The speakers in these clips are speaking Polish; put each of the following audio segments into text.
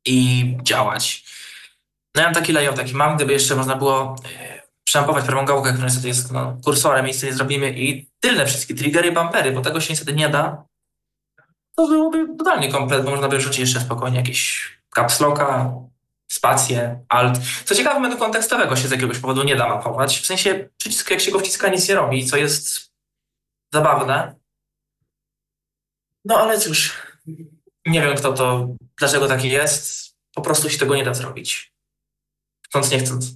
i działać. No ja mam taki layout, taki mam, gdyby jeszcze można było przempować prawą gałkę, która niestety jest kursorem, nic nie zrobimy i tylne wszystkie triggery, bumpery, bo tego się niestety nie da. To byłoby totalnie komplet, bo można by rzucić jeszcze spokojnie jakieś caps locka, spację, alt. Co ciekawe, menu kontekstowego się z jakiegoś powodu nie da mapować. W sensie przycisk, jak się go wciska, nic nie robi, co jest zabawne. No ale cóż, nie wiem dlaczego tak jest. Po prostu się tego nie da zrobić. Chcąc, nie chcąc.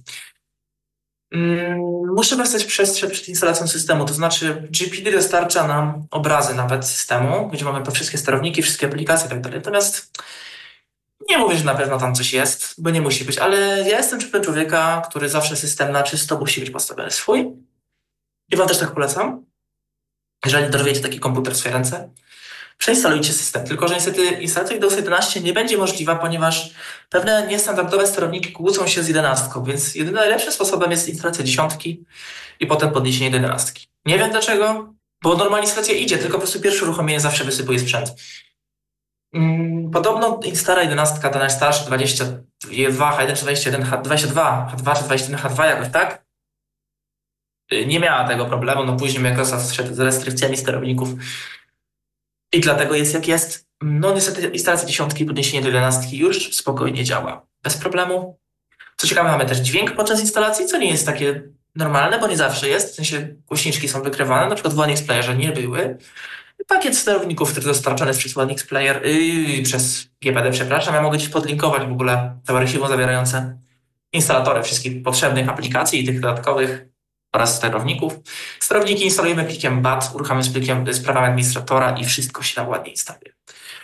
Muszę dostać przestrzeń przed instalacją systemu, to znaczy GPD dostarcza nam obrazy nawet systemu, gdzie mamy te wszystkie sterowniki, wszystkie aplikacje i tak dalej. Natomiast nie mówię, że na pewno tam coś jest, bo nie musi być, ale ja jestem typem człowieka, który zawsze system na czysto musi być postawiony swój. I wam też tak polecam. Jeżeli dorwiecie taki komputer w swoje ręce, przeinstalujcie system. Tylko że niestety instalacja Windows 11 nie będzie możliwa, ponieważ pewne niestandardowe sterowniki kłócą się z 11, więc jedynym najlepszym sposobem jest instalacja 10 i potem podniesienie do 11. Nie wiem dlaczego, bo normalnie instalacja idzie, tylko po prostu pierwsze uruchomienie zawsze wysypuje sprzęt. Podobno instala 11 ta najstarsza 22, H1 czy 22, H2 czy 21, H2 jakoś, tak? Nie miała tego problemu, no później Microsoft szedł z restrykcjami sterowników i dlatego jest jak jest. No niestety instalacja 10 i podniesienie do 11 już spokojnie działa, bez problemu. Co ciekawe, mamy też dźwięk podczas instalacji, co nie jest takie normalne, bo nie zawsze jest, w sensie głośniczki są wykrywane, na przykład w One X Playerze nie były. Pakiet sterowników, który dostarczony jest przez One X Player, przez GPD, przepraszam, ja mogę Ci podlinkować w ogóle całe archiwum zawierające instalatory wszystkich potrzebnych aplikacji i tych dodatkowych oraz sterowników. Sterowniki instalujemy plikiem BAT, uruchamiamy z prawem administratora i wszystko się nam ładnie instaluje.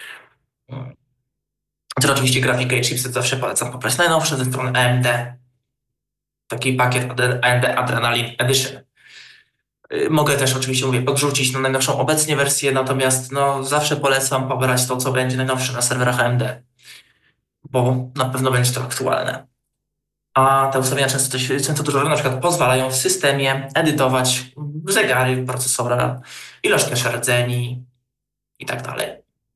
To oczywiście grafikę i chipset zawsze polecam pobrać najnowsze ze strony AMD. Taki pakiet AMD Adrenalin Edition. Mogę też oczywiście, podrzucić na najnowszą obecnie wersję, natomiast zawsze polecam pobrać to, co będzie najnowsze na serwerach AMD, bo na pewno będzie to aktualne. A te ustawienia często dużo na przykład pozwalają w systemie edytować zegary, procesora, ilość cache rdzeni i tak dalej.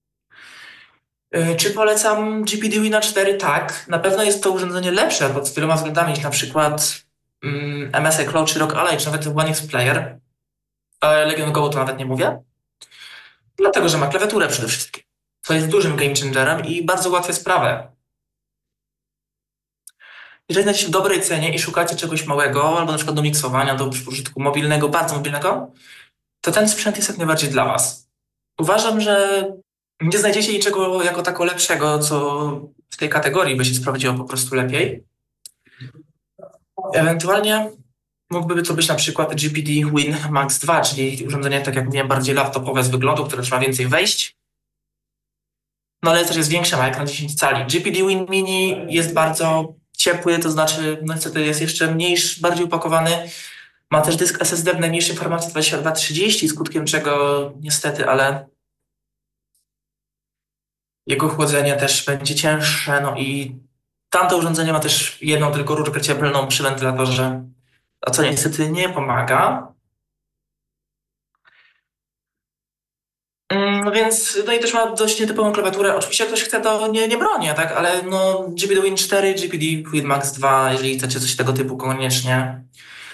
Czy polecam GPD Wina 4? Tak. Na pewno jest to urządzenie lepsze pod wieloma względami niż na przykład MSI Cloud czy Rock Ally, czy nawet One X Player. Legion Go to nawet nie mówię. Dlatego, że ma klawiaturę przede wszystkim, co jest dużym game changerem i bardzo ułatwia sprawę. Jeżeli znajdziecie w dobrej cenie i szukacie czegoś małego, albo na przykład do miksowania, do użytku mobilnego, bardzo mobilnego, to ten sprzęt jest jak najbardziej dla Was. Uważam, że nie znajdziecie niczego jako tako lepszego, co w tej kategorii by się sprawdziło po prostu lepiej. Ewentualnie mógłby to być na przykład GPD Win Max 2, czyli urządzenie, tak jak mówiłem, bardziej laptopowe z wyglądu, które trzyma więcej wejść. No ale też jest większe, ma ekran 10 cali. GPD Win Mini jest bardzo ciepły, to znaczy niestety jest jeszcze mniejszy, bardziej upakowany. Ma też dysk SSD w najmniejszym formacie 2230, skutkiem czego niestety, ale jego chłodzenie też będzie cięższe. No i tamto urządzenie ma też jedną tylko rurkę cieplną przy wentylatorze, a co niestety nie pomaga. Więc, no i też ma dość nietypową klawiaturę. Oczywiście jak ktoś chce, to nie bronię, tak? Ale GPD Win 4, GPD Win Max 2, jeżeli chcecie coś tego typu, koniecznie.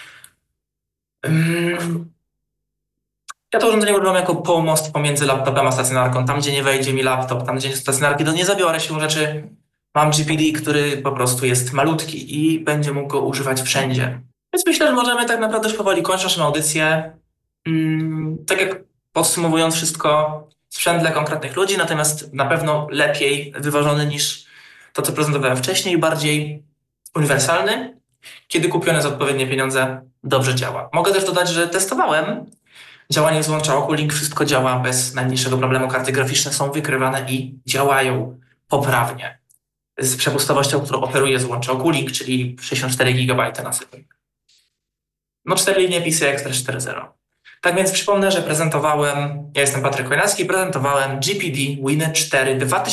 Ja to urządzenie używam jako pomost pomiędzy laptopem a stacjonarką. Tam, gdzie nie wejdzie mi laptop, tam, gdzie stacjonarki, to nie zabiorę się rzeczy. Mam GPD, który po prostu jest malutki i będzie mógł go używać wszędzie. Więc myślę, że możemy tak naprawdę już powoli kończyć naszą audycję. Tak jak podsumowując wszystko, sprzęt dla konkretnych ludzi, natomiast na pewno lepiej wyważony niż to, co prezentowałem wcześniej, bardziej uniwersalny. Kiedy kupione za odpowiednie pieniądze, dobrze działa. Mogę też dodać, że testowałem działanie złącza Oculink, wszystko działa bez najmniejszego problemu. Karty graficzne są wykrywane i działają poprawnie. Z przepustowością, którą oferuje złącze Oculink, czyli 64 GB na sekundę. 4 linie PCI Express 4.0. Tak więc przypomnę, że ja jestem Patryk Chojnacki, prezentowałem GPD Win 4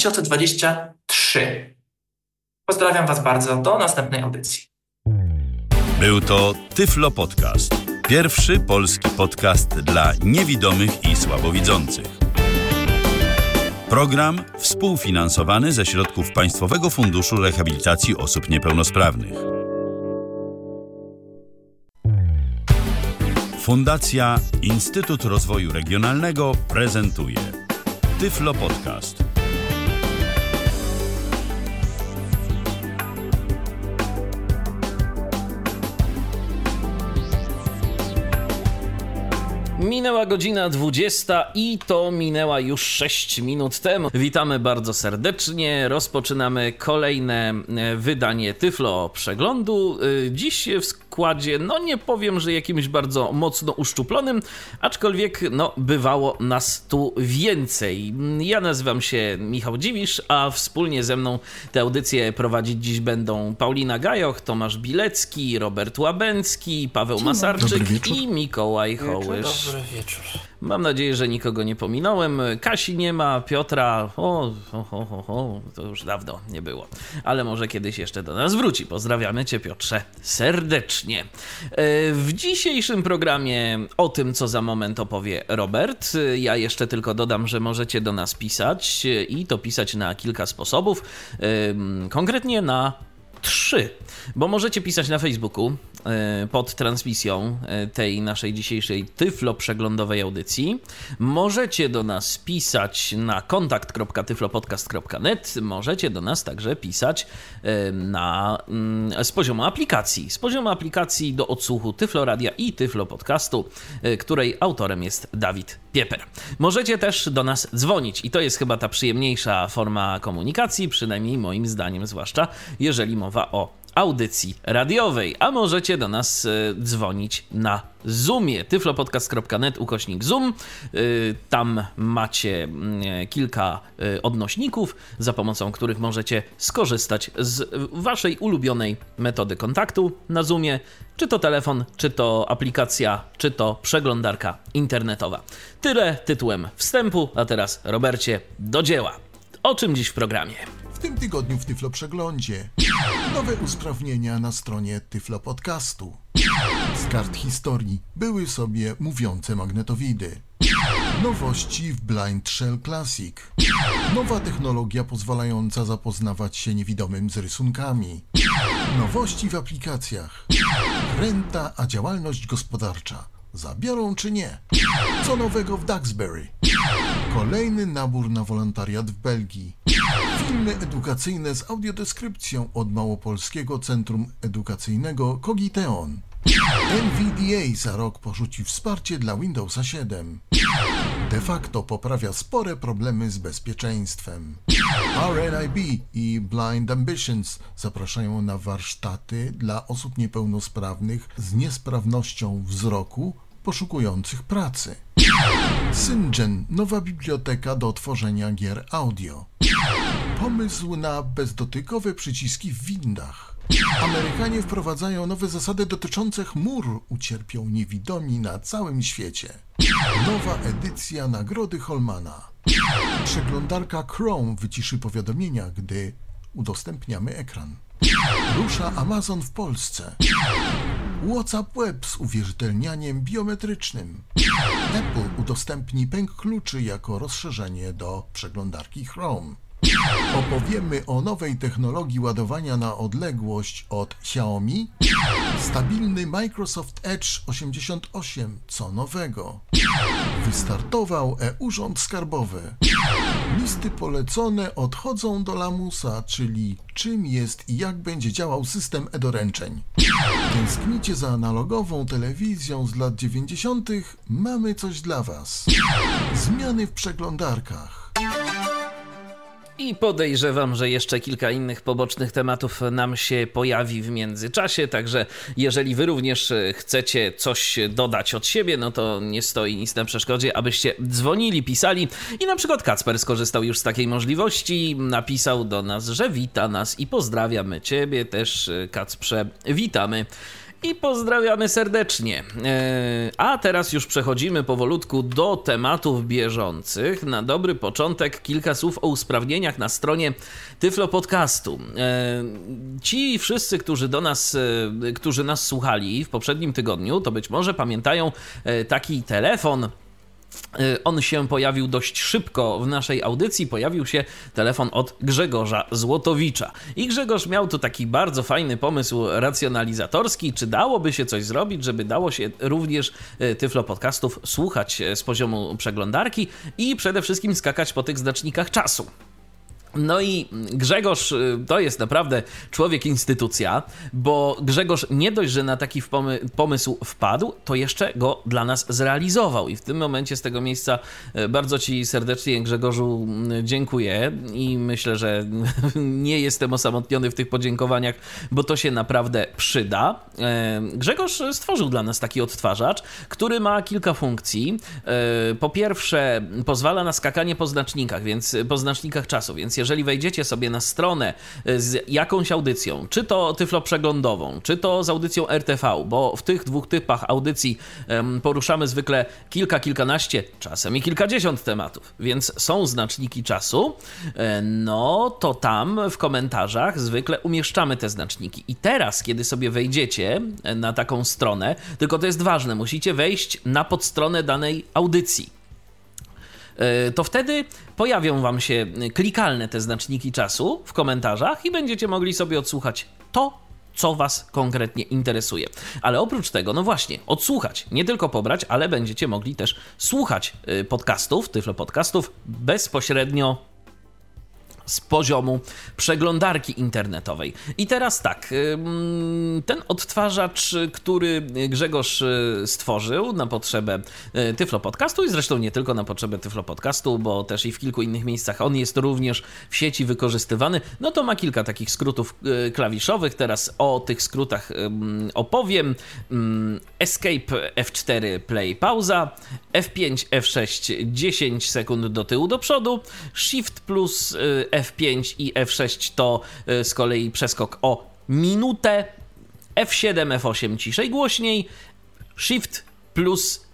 2023. Pozdrawiam Was bardzo, do następnej audycji. Był to Tyflo Podcast. Pierwszy polski podcast dla niewidomych i słabowidzących. Program współfinansowany ze środków Państwowego Funduszu Rehabilitacji Osób Niepełnosprawnych. Fundacja Instytut Rozwoju Regionalnego prezentuje Tyflo Podcast. Minęła godzina 20 i to minęła już 6 minut temu. Witamy bardzo serdecznie. Rozpoczynamy kolejne wydanie Tyflo Przeglądu. Dziś w składzie, nie powiem, że jakimś bardzo mocno uszczuplonym, aczkolwiek bywało nas tu więcej. Ja nazywam się Michał Dziwisz, a wspólnie ze mną tę audycję prowadzić dziś będą Paulina Gajoch, Tomasz Bilecki, Robert Łabęcki, Paweł Masarczyk i Mikołaj Hołysz. Dobry wieczór. Mam nadzieję, że nikogo nie pominąłem. Kasi nie ma, Piotra, to już dawno nie było. Ale może kiedyś jeszcze do nas wróci. Pozdrawiamy Cię, Piotrze, serdecznie. W dzisiejszym programie o tym, co za moment opowie Robert. Ja jeszcze tylko dodam, że możecie do nas pisać i to pisać na kilka sposobów. Konkretnie na 3, bo możecie pisać na Facebooku pod transmisją tej naszej dzisiejszej Tyflo przeglądowej audycji. Możecie do nas pisać na kontakt.tyflopodcast.net. Możecie do nas także pisać z poziomu aplikacji. Z poziomu aplikacji do odsłuchu Tyflo Radia i Tyflo Podcastu, której autorem jest Dawid Pieper. Możecie też do nas dzwonić i to jest chyba ta przyjemniejsza forma komunikacji, przynajmniej moim zdaniem, zwłaszcza jeżeli mowa o audycji radiowej, a możecie do nas dzwonić na Zoomie, tyflopodcast.net/Zoom. Tam macie kilka odnośników, za pomocą których możecie skorzystać z waszej ulubionej metody kontaktu na Zoomie, czy to telefon, czy to aplikacja, czy to przeglądarka internetowa. Tyle tytułem wstępu, a teraz, Robercie, do dzieła. O czym dziś w programie? W tym tygodniu w Tyflo Przeglądzie nowe usprawnienia na stronie Tyflo Podcastu. Z kart historii były sobie mówiące magnetowidy. Nowości w Blind Shell Classic. Nowa technologia pozwalająca zapoznawać się niewidomym z rysunkami. Nowości w aplikacjach. Renta a działalność gospodarcza. Zabiorą czy nie? Co nowego w Duxbury? Kolejny nabór na wolontariat w Belgii. Filmy edukacyjne z audiodeskrypcją od Małopolskiego Centrum Edukacyjnego Cogiteon. NVDA za rok porzuci wsparcie dla Windowsa 7. De facto poprawia spore problemy z bezpieczeństwem. RNIB i Blind Ambitions zapraszają na warsztaty dla osób niepełnosprawnych z niesprawnością wzroku poszukujących pracy. Syngen, nowa biblioteka do tworzenia gier audio. Pomysł na bezdotykowe przyciski w windach. Amerykanie wprowadzają nowe zasady dotyczące chmur. Ucierpią niewidomi na całym świecie. Nowa edycja Nagrody Holmana. Przeglądarka Chrome wyciszy powiadomienia, gdy udostępniamy ekran. Rusza Amazon w Polsce. WhatsApp Web z uwierzytelnianiem biometrycznym. Apple udostępni pęk kluczy jako rozszerzenie do przeglądarki Chrome. Opowiemy o nowej technologii ładowania na odległość od Xiaomi. Stabilny Microsoft Edge 88. Co nowego? Wystartował e-Urząd Skarbowy. Listy polecone odchodzą do lamusa, czyli czym jest i jak będzie działał system e-doręczeń. Tęsknicie za analogową telewizją z lat 90. Mamy coś dla Was. Zmiany w przeglądarkach. I podejrzewam, że jeszcze kilka innych pobocznych tematów nam się pojawi w międzyczasie, także jeżeli wy również chcecie coś dodać od siebie, to nie stoi nic na przeszkodzie, abyście dzwonili, pisali i na przykład Kacper skorzystał już z takiej możliwości, napisał do nas, że wita nas i pozdrawiamy ciebie też, Kacprze, witamy. I pozdrawiamy serdecznie. A teraz już przechodzimy powolutku do tematów bieżących. Na dobry początek kilka słów o usprawnieniach na stronie Tyflo Podcastu. Ci wszyscy, którzy nas słuchali w poprzednim tygodniu, to być może pamiętają taki telefon On się pojawił dość szybko w naszej audycji, pojawił się telefon od Grzegorza Złotowicza. I Grzegorz miał tu taki bardzo fajny pomysł racjonalizatorski, czy dałoby się coś zrobić, żeby dało się również Tyflo Podcastów słuchać z poziomu przeglądarki i przede wszystkim skakać po tych znacznikach czasu. No i Grzegorz to jest naprawdę człowiek instytucja, bo Grzegorz nie dość, że na taki pomysł wpadł, to jeszcze go dla nas zrealizował. I w tym momencie z tego miejsca bardzo Ci serdecznie, Grzegorzu, dziękuję i myślę, że nie jestem osamotniony w tych podziękowaniach, bo to się naprawdę przyda. Grzegorz stworzył dla nas taki odtwarzacz, który ma kilka funkcji. Po pierwsze, pozwala na skakanie po znacznikach, więc po znacznikach czasu, więc jeżeli wejdziecie sobie na stronę z jakąś audycją, czy to Tyflo Przeglądową, czy to z audycją RTV, bo w tych dwóch typach audycji poruszamy zwykle kilkanaście, czasem i kilkadziesiąt tematów, więc są znaczniki czasu, no to tam w komentarzach zwykle umieszczamy te znaczniki. I teraz, kiedy sobie wejdziecie na taką stronę, tylko to jest ważne, musicie wejść na podstronę danej audycji. To wtedy pojawią wam się klikalne te znaczniki czasu w komentarzach i będziecie mogli sobie odsłuchać to, co was konkretnie interesuje. Ale oprócz tego, no właśnie, odsłuchać, nie tylko pobrać, ale będziecie mogli też słuchać podcastów, Tyflo Podcastów bezpośrednio z poziomu przeglądarki internetowej. I teraz tak, ten odtwarzacz, który Grzegorz stworzył na potrzebę Tyflo Podcastu i zresztą nie tylko na potrzebę Tyflo Podcastu, bo też i w kilku innych miejscach on jest również w sieci wykorzystywany, no to ma kilka takich skrótów klawiszowych. Teraz o tych skrótach opowiem. Escape F4 play pauza, F5 F6 10 sekund do tyłu do przodu, Shift plus F5 i F6 to z kolei przeskok o minutę, F7, F8 ciszej głośniej, Shift plus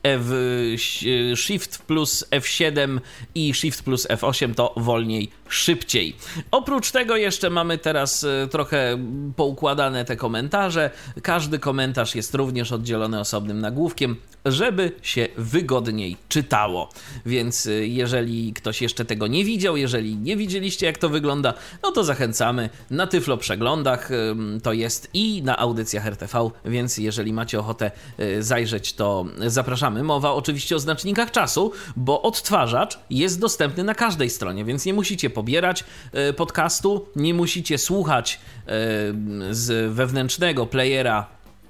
F7 i Shift plus F8 to wolniej, szybciej. Oprócz tego jeszcze mamy teraz trochę poukładane te komentarze. Każdy komentarz jest również oddzielony osobnym nagłówkiem, żeby się wygodniej czytało. Więc jeżeli ktoś jeszcze tego nie widział, jeżeli nie widzieliście jak to wygląda, no to zachęcamy na Tyflo Przeglądach, to jest i na audycjach RTV, więc jeżeli macie ochotę zajrzeć, to zapraszamy. Mowa oczywiście o znacznikach czasu, bo odtwarzacz jest dostępny na każdej stronie, więc nie musicie pobierać podcastu, nie musicie słuchać z wewnętrznego playera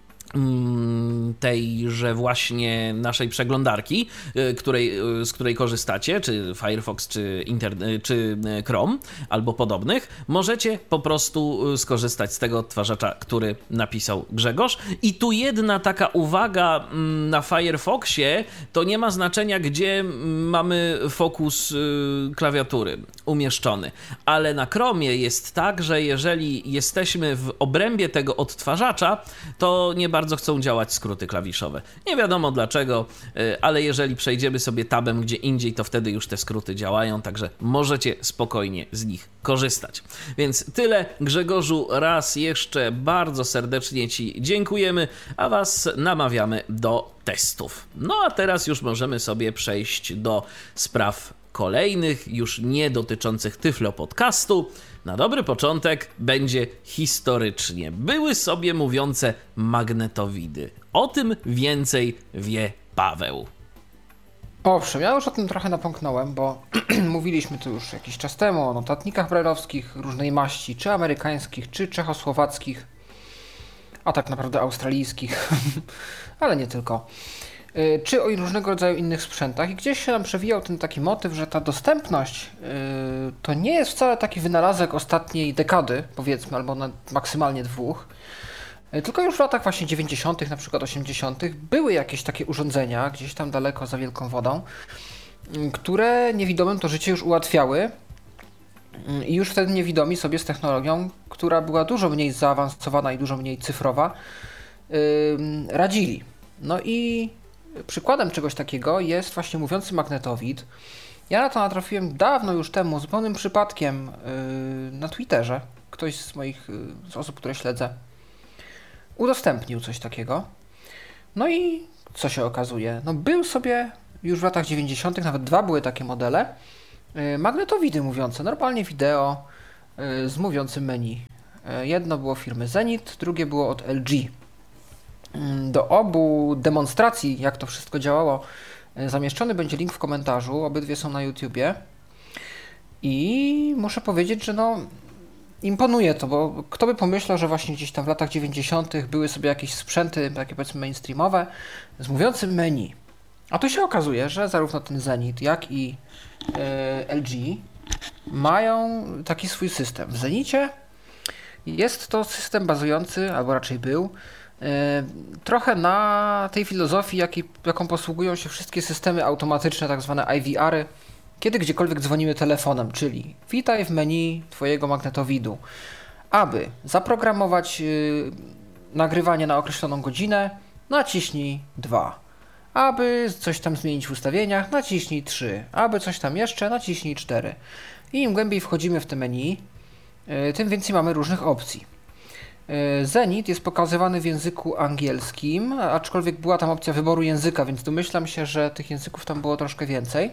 tejże właśnie naszej przeglądarki, z której korzystacie, czy Firefox, czy Chrome, albo podobnych, możecie po prostu skorzystać z tego odtwarzacza, który napisał Grzegorz. I tu jedna taka uwaga, na Firefoxie to nie ma znaczenia, gdzie mamy fokus klawiatury umieszczony, ale na Chromie jest tak, że jeżeli jesteśmy w obrębie tego odtwarzacza, to nie bardzo chcą działać skróty klawiszowe. Nie wiadomo dlaczego, ale jeżeli przejdziemy sobie tabem gdzie indziej, to wtedy już te skróty działają, także możecie spokojnie z nich korzystać. Więc tyle. Grzegorzu, raz jeszcze bardzo serdecznie Ci dziękujemy, a Was namawiamy do testów. No a teraz już możemy sobie przejść do spraw kolejnych, już nie dotyczących Tyflo Podcastu. Na dobry początek będzie historycznie. Były sobie mówiące magnetowidy. O tym więcej wie Paweł. Owszem, ja już o tym trochę napomknąłem, bo mówiliśmy tu już jakiś czas temu o notatnikach brajlowskich różnej maści, czy amerykańskich, czy czechosłowackich, a tak naprawdę australijskich, ale nie tylko. Czy o różnego rodzaju innych sprzętach i gdzieś się nam przewijał ten taki motyw, że ta dostępność to nie jest wcale taki wynalazek ostatniej dekady, powiedzmy, albo maksymalnie 2, tylko już w latach właśnie 90., na przykład 80. były jakieś takie urządzenia gdzieś tam daleko za wielką wodą, które niewidomym to życie już ułatwiały i już wtedy niewidomi sobie z technologią, która była dużo mniej zaawansowana i dużo mniej cyfrowa, radzili. No i przykładem czegoś takiego jest właśnie mówiący magnetowid. Ja na to natrafiłem dawno już temu, zupełnym przypadkiem na Twitterze. Ktoś z osób, które śledzę, udostępnił coś takiego. No i co się okazuje? No był sobie już w latach 90., nawet 2 były takie modele, magnetowidy mówiące, normalnie wideo z mówiącym menu. Jedno było firmy Zenith, drugie było od LG. Do obu demonstracji, jak to wszystko działało, zamieszczony będzie link w komentarzu, obydwie są na YouTubie. I muszę powiedzieć, że imponuje to, bo kto by pomyślał, że właśnie gdzieś tam w latach 90. były sobie jakieś sprzęty, takie powiedzmy mainstreamowe, z mówiącym menu. A tu się okazuje, że zarówno ten Zenith, jak i LG mają taki swój system. W Zenicie jest to system bazujący, albo raczej był, trochę na tej filozofii, jaką posługują się wszystkie systemy automatyczne, tak zwane IVR-y, kiedy gdziekolwiek dzwonimy telefonem, czyli witaj w menu twojego magnetowidu. Aby zaprogramować nagrywanie na określoną godzinę, naciśnij 2. Aby coś tam zmienić w ustawieniach, naciśnij 3. Aby coś tam jeszcze, naciśnij 4. I im głębiej wchodzimy w te menu, tym więcej mamy różnych opcji. Zenith jest pokazywany w języku angielskim, aczkolwiek była tam opcja wyboru języka, więc domyślam się, że tych języków tam było troszkę więcej.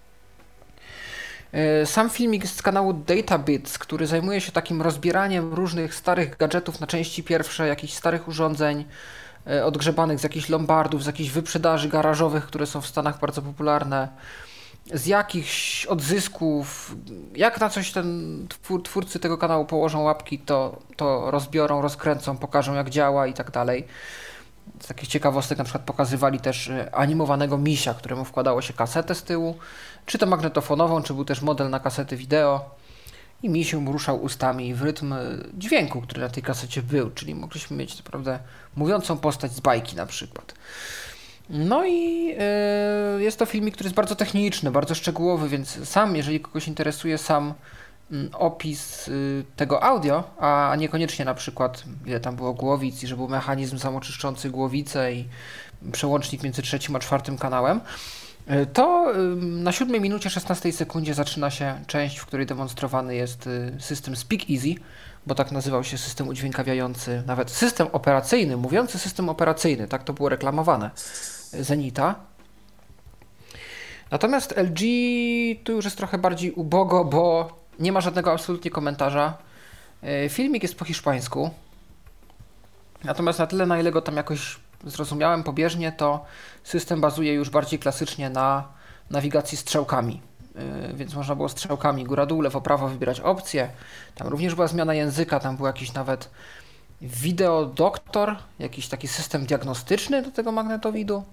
Sam filmik z kanału DataBits, który zajmuje się takim rozbieraniem różnych starych gadżetów na części pierwsze, jakichś starych urządzeń, odgrzebanych z jakichś lombardów, z jakichś wyprzedaży garażowych, które są w Stanach bardzo popularne, z jakichś odzysków, jak na coś ten twórcy tego kanału położą łapki, to rozbiorą, rozkręcą, pokażą jak działa i tak dalej. Z takich ciekawostek na przykład pokazywali też animowanego misia, któremu wkładało się kasetę z tyłu, czy to magnetofonową, czy był też model na kasety wideo i misiu ruszał ustami w rytm dźwięku, który na tej kasecie był, czyli mogliśmy mieć naprawdę mówiącą postać z bajki na przykład. No i jest to filmik, który jest bardzo techniczny, bardzo szczegółowy, więc sam, jeżeli kogoś interesuje sam opis tego audio, a niekoniecznie na przykład ile tam było głowic i że był mechanizm samoczyszczący głowice i przełącznik między 3. a 4. kanałem, to na 7 minucie 16 sekundzie zaczyna się część, w której demonstrowany jest system SpeakEasy, bo tak nazywał się system udźwiękawiający, nawet system operacyjny, mówiący system operacyjny, tak to było reklamowane, Zenita. Natomiast LG tu już jest trochę bardziej ubogo, bo nie ma żadnego absolutnie komentarza. Filmik jest po hiszpańsku, natomiast na tyle, na ile go tam jakoś zrozumiałem pobieżnie, to system bazuje już bardziej klasycznie na nawigacji strzałkami. Więc można było strzałkami góra-dół, lewo-prawo wybierać opcje. Tam również była zmiana języka, tam był jakiś nawet wideodoktor, jakiś taki system diagnostyczny do tego magnetowidu.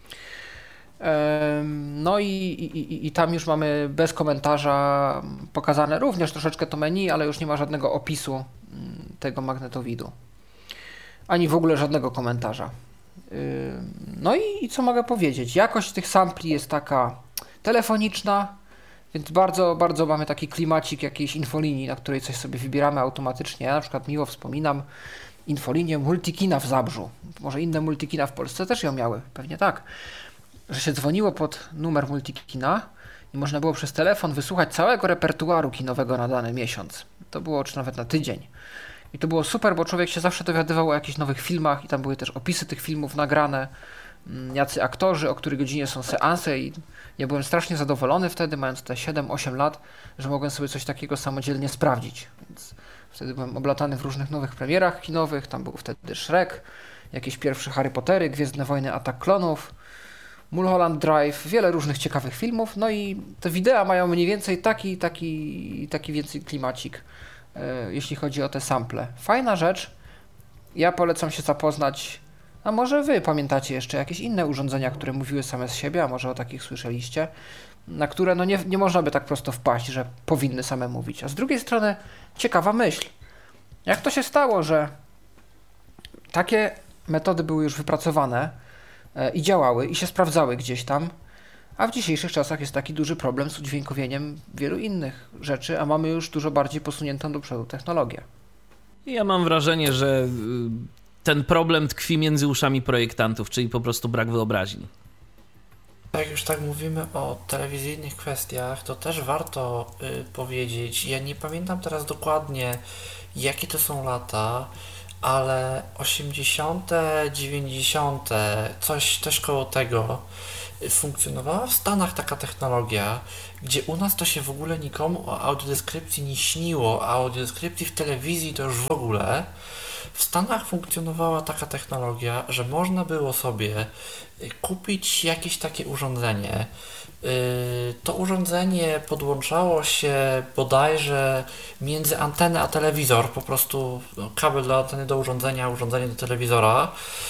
No i tam już mamy bez komentarza pokazane również troszeczkę to menu, ale już nie ma żadnego opisu tego magnetowidu. Ani w ogóle żadnego komentarza. No i co mogę powiedzieć? Jakość tych sampli jest taka telefoniczna, więc bardzo, bardzo mamy taki klimacik jakiejś infolinii, na której coś sobie wybieramy automatycznie. Ja na przykład miło wspominam infolinię Multikina w Zabrzu. Może inne Multikina w Polsce też ją miały, pewnie tak. Że się dzwoniło pod numer Multikina i można było przez telefon wysłuchać całego repertuaru kinowego na dany miesiąc. To było czy nawet na tydzień. I to było super, bo człowiek się zawsze dowiadywał o jakichś nowych filmach i tam były też opisy tych filmów nagrane, jacy aktorzy, o której godzinie są seanse i ja byłem strasznie zadowolony wtedy, mając te 7-8 lat, że mogłem sobie coś takiego samodzielnie sprawdzić. Więc wtedy byłem oblatany w różnych nowych premierach kinowych, tam był wtedy Shrek, jakieś pierwsze Harry Pottery, Gwiezdne Wojny, Atak Klonów, Mulholland Drive, wiele różnych ciekawych filmów, no i te wideo mają mniej więcej taki więcej klimacik, jeśli chodzi o te sample. Fajna rzecz, ja polecam się zapoznać, a może wy pamiętacie jeszcze jakieś inne urządzenia, które mówiły same z siebie, a może o takich słyszeliście, na które no nie można by tak prosto wpaść, że powinny same mówić. A z drugiej strony ciekawa myśl, jak to się stało, że takie metody były już wypracowane i działały i się sprawdzały gdzieś tam, a w dzisiejszych czasach jest taki duży problem z udźwiękowieniem wielu innych rzeczy, a mamy już dużo bardziej posuniętą do przodu technologię. Ja mam wrażenie, że ten problem tkwi między uszami projektantów, czyli po prostu brak wyobraźni. Jak już tak mówimy o telewizyjnych kwestiach, to też warto powiedzieć, ja nie pamiętam teraz dokładnie, jakie to są lata, ale 80., 90., coś koło tego, funkcjonowała w Stanach taka technologia, gdzie u nas to się w ogóle nikomu o audiodeskrypcji nie śniło, a audiodeskrypcji w telewizji to już w ogóle. W Stanach funkcjonowała taka technologia, że można było sobie kupić jakieś takie urządzenie. To urządzenie podłączało się bodajże między antenę a telewizor, po prostu kabel do anteny do urządzenia, urządzenie do telewizora.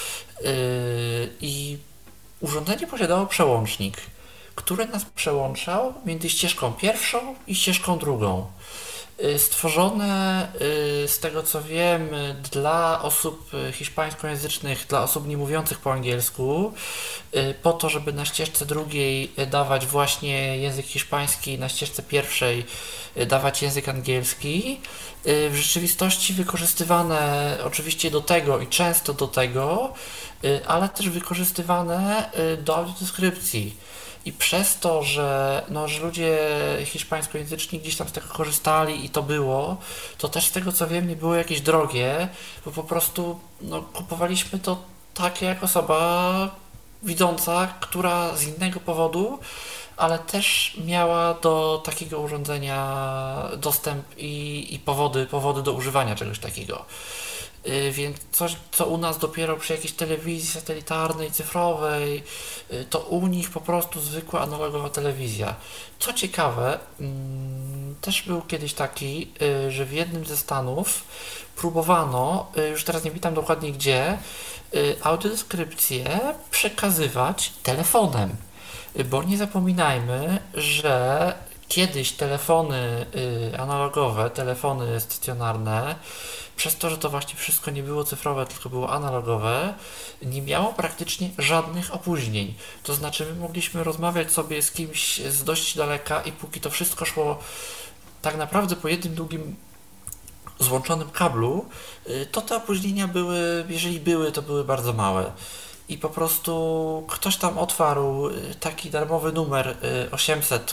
I urządzenie posiadało przełącznik, który nas przełączał między ścieżką pierwszą i ścieżką drugą. Stworzone, z tego co wiem, dla osób hiszpańskojęzycznych, dla osób nie mówiących po angielsku, po to, żeby na ścieżce drugiej dawać właśnie język hiszpański, na ścieżce pierwszej dawać język angielski. W rzeczywistości wykorzystywane oczywiście do tego i często do tego, ale też wykorzystywane do audiodeskrypcji. I przez to, że ludzie hiszpańskojęzyczni gdzieś tam z tego korzystali i to było, to też z tego co wiem nie było jakieś drogie, bo po prostu kupowaliśmy to tak jak osoba widząca, która z innego powodu, ale też miała do takiego urządzenia dostęp i powody do używania czegoś takiego. Więc coś, co u nas dopiero przy jakiejś telewizji satelitarnej, cyfrowej, to u nich po prostu zwykła analogowa telewizja. Co ciekawe, też był kiedyś taki, że w jednym ze stanów próbowano, już teraz nie pamiętam dokładnie gdzie, audiodeskrypcję przekazywać telefonem. Bo nie zapominajmy, że kiedyś telefony analogowe, telefony stacjonarne, przez to, że to właśnie wszystko nie było cyfrowe, tylko było analogowe, nie miało praktycznie żadnych opóźnień. To znaczy my mogliśmy rozmawiać sobie z kimś z dość daleka i póki to wszystko szło tak naprawdę po jednym długim złączonym kablu, to te opóźnienia były, jeżeli były, to były bardzo małe. I po prostu ktoś tam otwarł taki darmowy numer 800,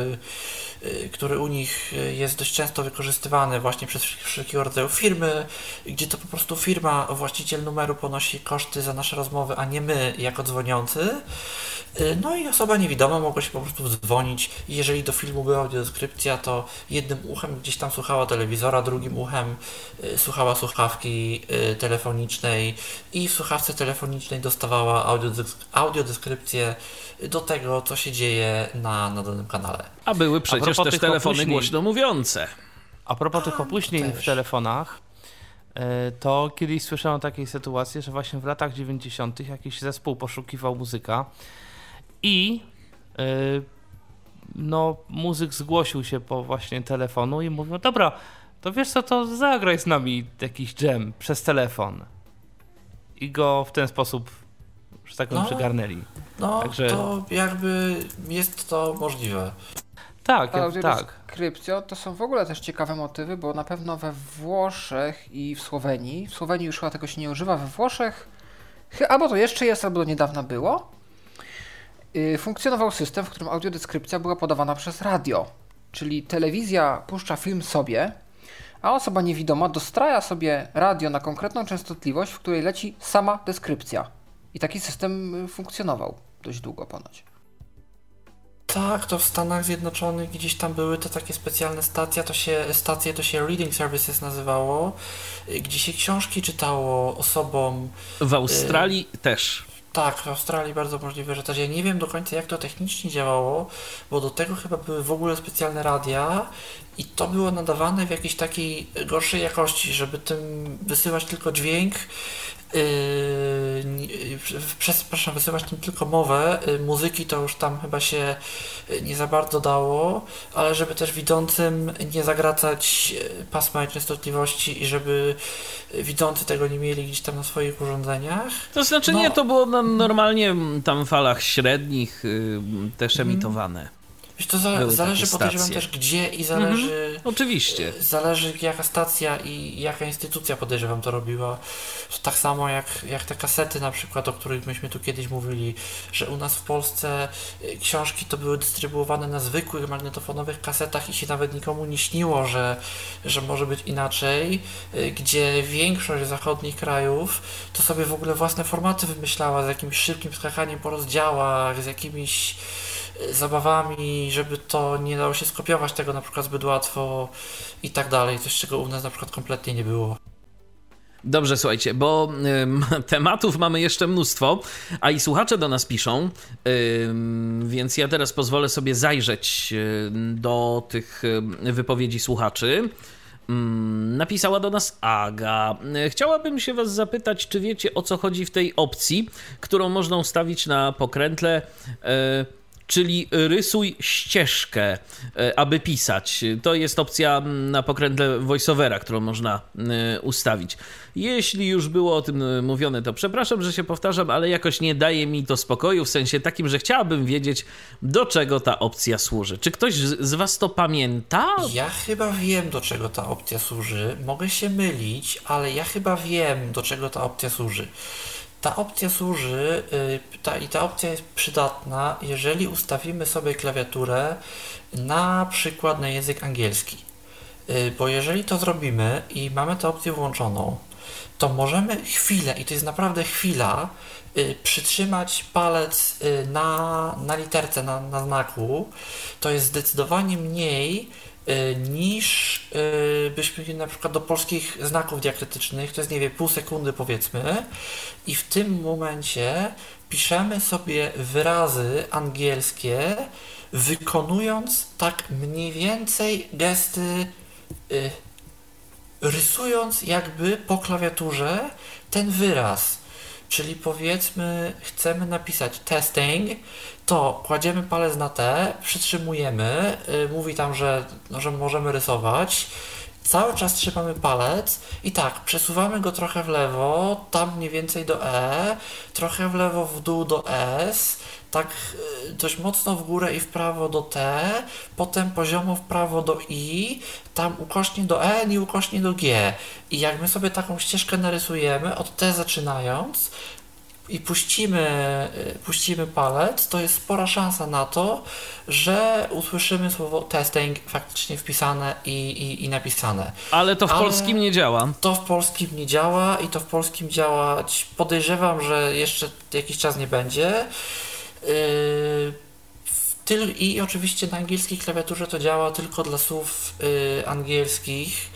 który u nich jest dość często wykorzystywany właśnie przez wszelkiego rodzaju firmy, gdzie to po prostu firma, właściciel numeru ponosi koszty za nasze rozmowy, a nie my jako dzwoniący. No i osoba niewidoma mogła się po prostu dzwonić i jeżeli do filmu była audiodeskrypcja, to jednym uchem gdzieś tam słuchała telewizora, drugim uchem słuchała słuchawki telefonicznej i w słuchawce telefonicznej dostawała audiodeskrypcję do tego, co się dzieje na danym kanale. A były przecież też telefony głośno mówiące. A propos tych opóźnień w telefonach, to kiedyś słyszałem o takiej sytuacji, że właśnie w latach 90. jakiś zespół poszukiwał muzyka i muzyk zgłosił się po właśnie telefonu i mówił, dobra, to wiesz co, to zagraj z nami jakiś dżem przez telefon. I go w ten sposób, że tak powiem, przygarnęli. Także... to jakby jest to możliwe. Tak. Audiodeskrypcja to są w ogóle też ciekawe motywy, bo na pewno we Włoszech i w Słowenii już chyba tego się nie używa, we Włoszech albo to jeszcze jest, albo do niedawna było, funkcjonował system, w którym audiodeskrypcja była podawana przez radio, czyli telewizja puszcza film sobie, a osoba niewidoma dostraja sobie radio na konkretną częstotliwość, w której leci sama deskrypcja. I taki system funkcjonował dość długo ponoć. Tak, to w Stanach Zjednoczonych gdzieś tam były te takie specjalne stacje, to się Reading Services nazywało, gdzie się książki czytało osobom. W Australii też. Tak, w Australii bardzo możliwe, że też. Ja nie wiem do końca jak to technicznie działało, bo do tego chyba były w ogóle specjalne radia i to było nadawane w jakiejś takiej gorszej jakości, żeby tym wysyłać tylko dźwięk, wysyłać tym tylko mowę, muzyki to już tam chyba się nie za bardzo dało, ale żeby też widzącym nie zagracać pasma i częstotliwości i żeby widzący tego nie mieli gdzieś tam na swoich urządzeniach. To znaczy nie, to było normalnie tam w falach średnich też emitowane. Wiesz, to Były zależy, takie podejrzewam stacje. też gdzie i zależy... Oczywiście. Zależy jaka stacja i jaka instytucja, podejrzewam, to robiła. Tak samo jak te kasety na przykład, o których myśmy tu kiedyś mówili, że u nas w Polsce książki to były dystrybuowane na zwykłych magnetofonowych kasetach i się nawet nikomu nie śniło, że może być inaczej, gdzie większość zachodnich krajów to sobie w ogóle własne formaty wymyślała z jakimś szybkim skakaniem po rozdziałach, z jakimiś zabawami, żeby to nie dało się skopiować tego na przykład zbyt łatwo i tak dalej, coś czego u nas na przykład kompletnie nie było. Dobrze, słuchajcie, bo tematów mamy jeszcze mnóstwo, a i słuchacze do nas piszą, więc ja teraz pozwolę sobie zajrzeć do tych wypowiedzi słuchaczy. Napisała do nas Aga. Chciałabym się was zapytać, czy wiecie, o co chodzi w tej opcji, którą można ustawić na pokrętle, czyli rysuj ścieżkę, aby pisać. To jest opcja na pokrętle voiceovera, którą można ustawić. Jeśli już było o tym mówione, to przepraszam, że się powtarzam, ale jakoś nie daje mi to spokoju, w sensie takim, że chciałabym wiedzieć, do czego ta opcja służy. Czy ktoś z was to pamięta? Ja chyba wiem, do czego ta opcja służy. Mogę się mylić, ale ja chyba wiem, do czego ta opcja służy. Ta opcja służy i ta opcja jest przydatna, jeżeli ustawimy sobie klawiaturę na przykład na język angielski. Bo jeżeli to zrobimy i mamy tę opcję włączoną, to możemy chwilę, i to jest naprawdę chwila, przytrzymać palec na literce, na znaku. To jest zdecydowanie mniej niż byśmy na przykład do polskich znaków diakrytycznych, to jest, nie wiem, pół sekundy powiedzmy, i w tym momencie piszemy sobie wyrazy angielskie, wykonując tak mniej więcej gesty, rysując jakby po klawiaturze ten wyraz. Czyli powiedzmy, chcemy napisać testing, to kładziemy palec na T, przytrzymujemy, mówi tam, że możemy rysować, cały czas trzymamy palec i tak, przesuwamy go trochę w lewo, tam mniej więcej do E, trochę w lewo, w dół do S, tak dość mocno w górę i w prawo do T, potem poziomo w prawo do I, tam ukośnie do N i ukośnie do G. I jak my sobie taką ścieżkę narysujemy, od T zaczynając, i puścimy palec, to jest spora szansa na to, że usłyszymy słowo testing faktycznie wpisane i napisane. Ale to w polskim nie działa. To w polskim nie działa i to w polskim działać podejrzewam, że jeszcze jakiś czas nie będzie. I oczywiście na angielskiej klawiaturze to działa tylko dla słów angielskich.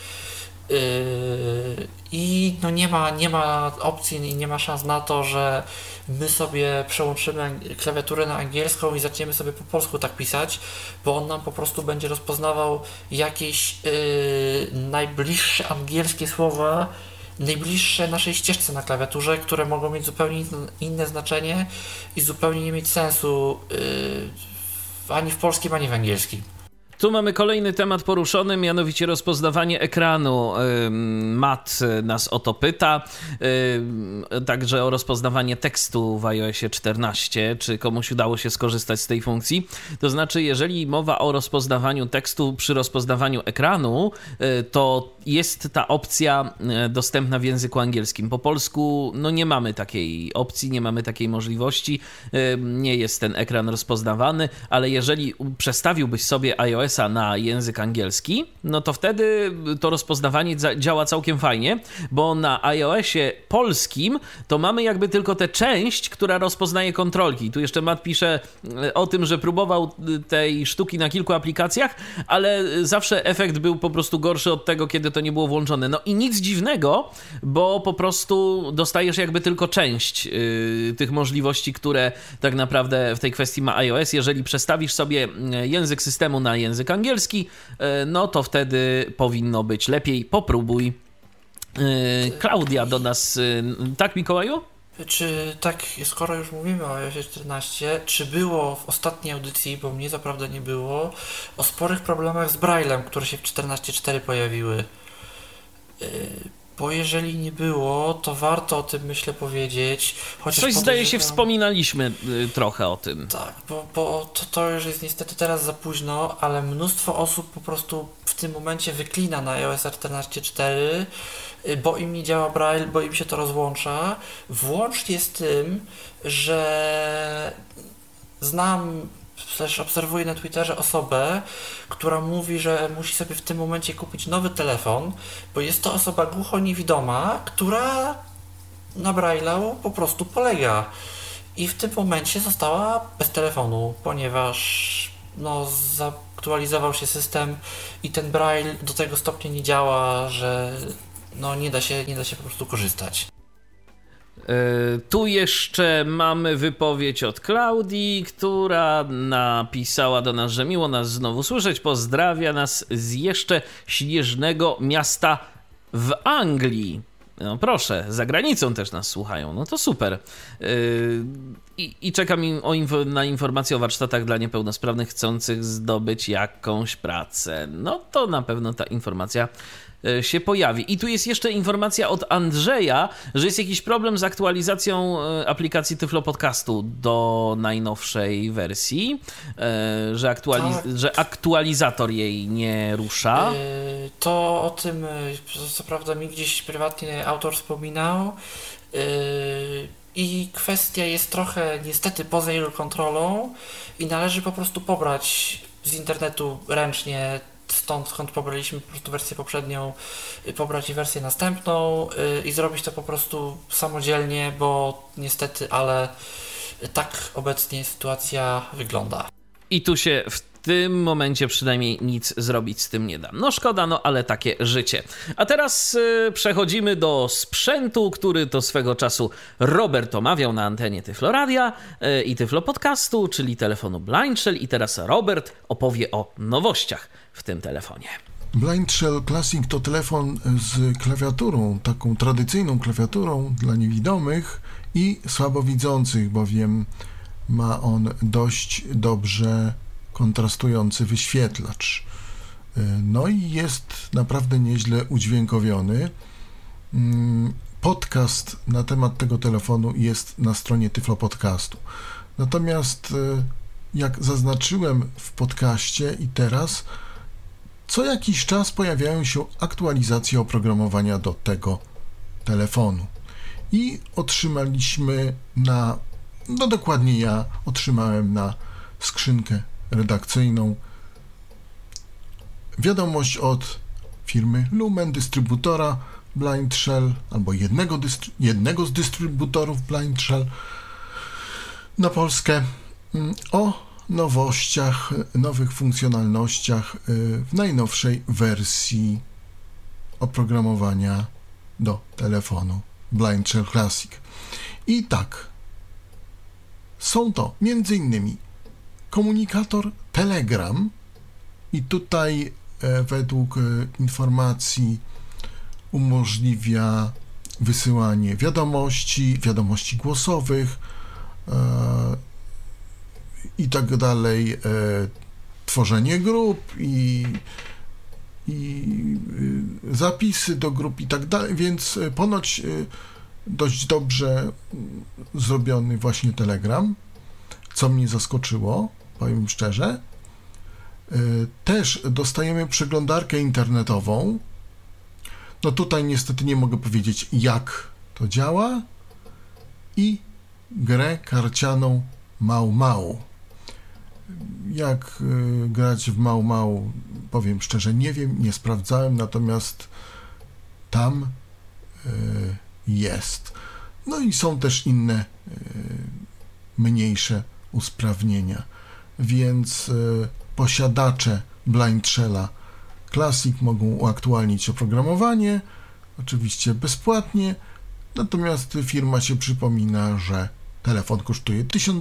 I no nie ma opcji i nie ma szans na to, że my sobie przełączymy klawiaturę na angielską i zaczniemy sobie po polsku tak pisać, bo on nam po prostu będzie rozpoznawał jakieś najbliższe angielskie słowa, najbliższe naszej ścieżce na klawiaturze, które mogą mieć zupełnie inne znaczenie i zupełnie nie mieć sensu ani w polskim, ani w angielskim. Tu mamy kolejny temat poruszony, mianowicie rozpoznawanie ekranu. Matt nas o to pyta, także o rozpoznawanie tekstu w iOSie 14, czy komuś udało się skorzystać z tej funkcji. To znaczy, jeżeli mowa o rozpoznawaniu tekstu przy rozpoznawaniu ekranu, to jest ta opcja dostępna w języku angielskim. Po polsku no nie mamy takiej opcji, nie mamy takiej możliwości, nie jest ten ekran rozpoznawany, ale jeżeli przestawiłbyś sobie iOS na język angielski, no to wtedy to rozpoznawanie działa całkiem fajnie, bo na iOSie polskim to mamy jakby tylko tę część, która rozpoznaje kontrolki. Tu jeszcze Matt pisze o tym, że próbował tej sztuki na kilku aplikacjach, ale zawsze efekt był po prostu gorszy od tego, kiedy to nie było włączone. No i nic dziwnego, bo po prostu dostajesz jakby tylko część tych możliwości, które tak naprawdę w tej kwestii ma iOS. Jeżeli przestawisz sobie język systemu na język angielski, no to wtedy powinno być lepiej. Popróbuj. Klaudia do nas. Tak, Mikołaju? Czy tak, skoro już mówimy o iOSie 14, czy było w ostatniej audycji, bo mnie zaprawdę nie było, o sporych problemach z Braille'em, które się w 14.4 pojawiły? bo jeżeli nie było, to warto o tym, myślę, powiedzieć. Chociaż Coś zdaje się wspominaliśmy trochę o tym. Tak, bo to już jest niestety teraz za późno, ale mnóstwo osób po prostu w tym momencie wyklina na iOS 14.4, bo im nie działa Braille, bo im się to rozłącza, włącznie z tym, że znam, też obserwuję na Twitterze osobę, która mówi, że musi sobie w tym momencie kupić nowy telefon, bo jest to osoba głuchoniewidoma, która na Braille'u po prostu polega. I w tym momencie została bez telefonu, ponieważ zaktualizował się system i ten Braille do tego stopnia nie działa, że nie da się po prostu korzystać. Tu jeszcze mamy wypowiedź od Klaudii, która napisała do nas, że miło nas znowu słyszeć, pozdrawia nas z jeszcze śnieżnego miasta w Anglii. No proszę, za granicą też nas słuchają, no to super. I czekam na informacje o warsztatach dla niepełnosprawnych chcących zdobyć jakąś pracę. No to na pewno ta informacja się pojawi. I tu jest jeszcze informacja od Andrzeja, że jest jakiś problem z aktualizacją aplikacji Tyflo Podcastu do najnowszej wersji, że aktualizator jej nie rusza. To o tym, co prawda, mi gdzieś prywatnie autor wspominał i kwestia jest trochę niestety poza jego kontrolą i należy po prostu pobrać z internetu ręcznie skąd pobraliśmy po prostu wersję poprzednią, pobrać wersję następną i zrobić to po prostu samodzielnie, bo niestety, ale tak obecnie sytuacja wygląda. I tu się w tym momencie przynajmniej nic zrobić z tym nie da. No szkoda, ale takie życie. A teraz przechodzimy do sprzętu, który to swego czasu Robert omawiał na antenie Tyflo Radia i Tyflo Podcastu, czyli telefonu Blind Shell. I teraz Robert opowie o nowościach w tym telefonie. Blind Shell Classic to telefon z klawiaturą, taką tradycyjną klawiaturą dla niewidomych i słabowidzących, bowiem ma on dość dobrze kontrastujący wyświetlacz. No i jest naprawdę nieźle udźwiękowiony. Podcast na temat tego telefonu jest na stronie Tyflo Podcastu. Natomiast jak zaznaczyłem w podcaście i teraz, co jakiś czas pojawiają się aktualizacje oprogramowania do tego telefonu. I otrzymaliśmy dokładnie ja otrzymałem na skrzynkę redakcyjną wiadomość od firmy Lumen, dystrybutora Blind Shell, albo jednego z dystrybutorów Blind Shell na Polskę, o nowościach, nowych funkcjonalnościach w najnowszej wersji oprogramowania do telefonu Blind Shell Classic. I tak, są to m.in. komunikator Telegram i tutaj według informacji umożliwia wysyłanie wiadomości głosowych i tak dalej, tworzenie grup i zapisy do grup i tak dalej, więc ponoć dość dobrze zrobiony właśnie Telegram, co mnie zaskoczyło, powiem szczerze. Też dostajemy przeglądarkę internetową. No tutaj niestety nie mogę powiedzieć, jak to działa. I grę karcianą Mau Mau. Jak grać w Mau Mau, powiem szczerze, nie wiem, nie sprawdzałem, natomiast tam jest. No i są też inne mniejsze usprawnienia, więc posiadacze Blind Shella Classic mogą uaktualnić oprogramowanie, oczywiście bezpłatnie, natomiast firma się przypomina, że telefon kosztuje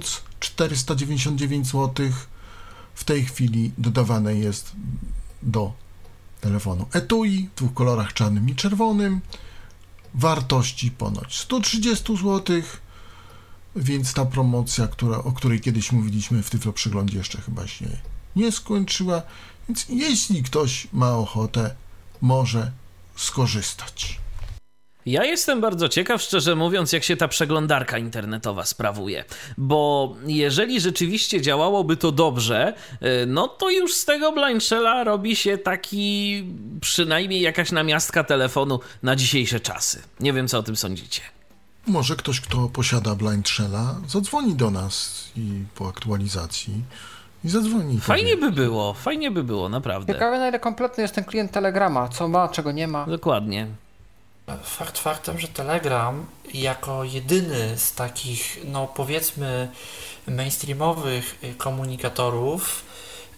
1499 zł. W tej chwili dodawane jest do telefonu etui w dwóch kolorach, czarnym i czerwonym, wartości ponoć 130 zł, więc ta promocja, o której kiedyś mówiliśmy w Tyflo Przeglądzie, jeszcze chyba się nie skończyła, więc jeśli ktoś ma ochotę, może skorzystać. Ja jestem bardzo ciekaw, szczerze mówiąc, jak się ta przeglądarka internetowa sprawuje, bo jeżeli rzeczywiście działałoby to dobrze, no to już z tego Blind Shella robi się taki przynajmniej jakaś namiastka telefonu na dzisiejsze czasy. Nie wiem, co o tym sądzicie. Może ktoś, kto posiada Blind Shella, zadzwoni do nas i po aktualizacji i zadzwoni. Fajnie by było, naprawdę. Ciekawe, na ile kompletny jest ten klient Telegrama, co ma, czego nie ma. Dokładnie. Fakt faktem, że Telegram jako jedyny z takich, no powiedzmy, mainstreamowych komunikatorów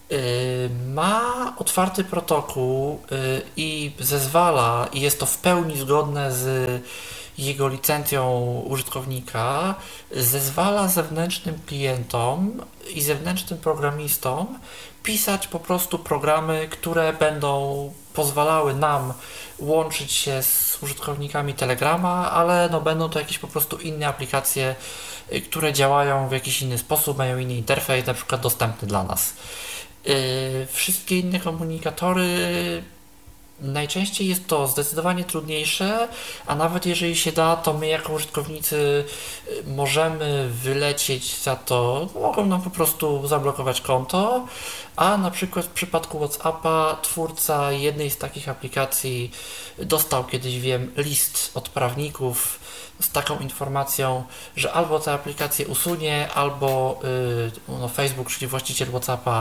ma otwarty protokół i zezwala, i jest to w pełni zgodne z jego licencją użytkownika, zezwala zewnętrznym klientom i zewnętrznym programistom pisać po prostu programy, które będą pozwalały nam łączyć się z użytkownikami Telegrama, ale no będą to jakieś po prostu inne aplikacje, które działają w jakiś inny sposób, mają inny interfejs, na przykład dostępny dla nas. Wszystkie inne komunikatory najczęściej jest to zdecydowanie trudniejsze, a nawet jeżeli się da, to my jako użytkownicy możemy wylecieć za to, mogą nam po prostu zablokować konto, a na przykład w przypadku WhatsAppa twórca jednej z takich aplikacji dostał kiedyś, wiem, list od prawników z taką informacją, że albo tę aplikację usunie, albo Facebook, czyli właściciel WhatsAppa,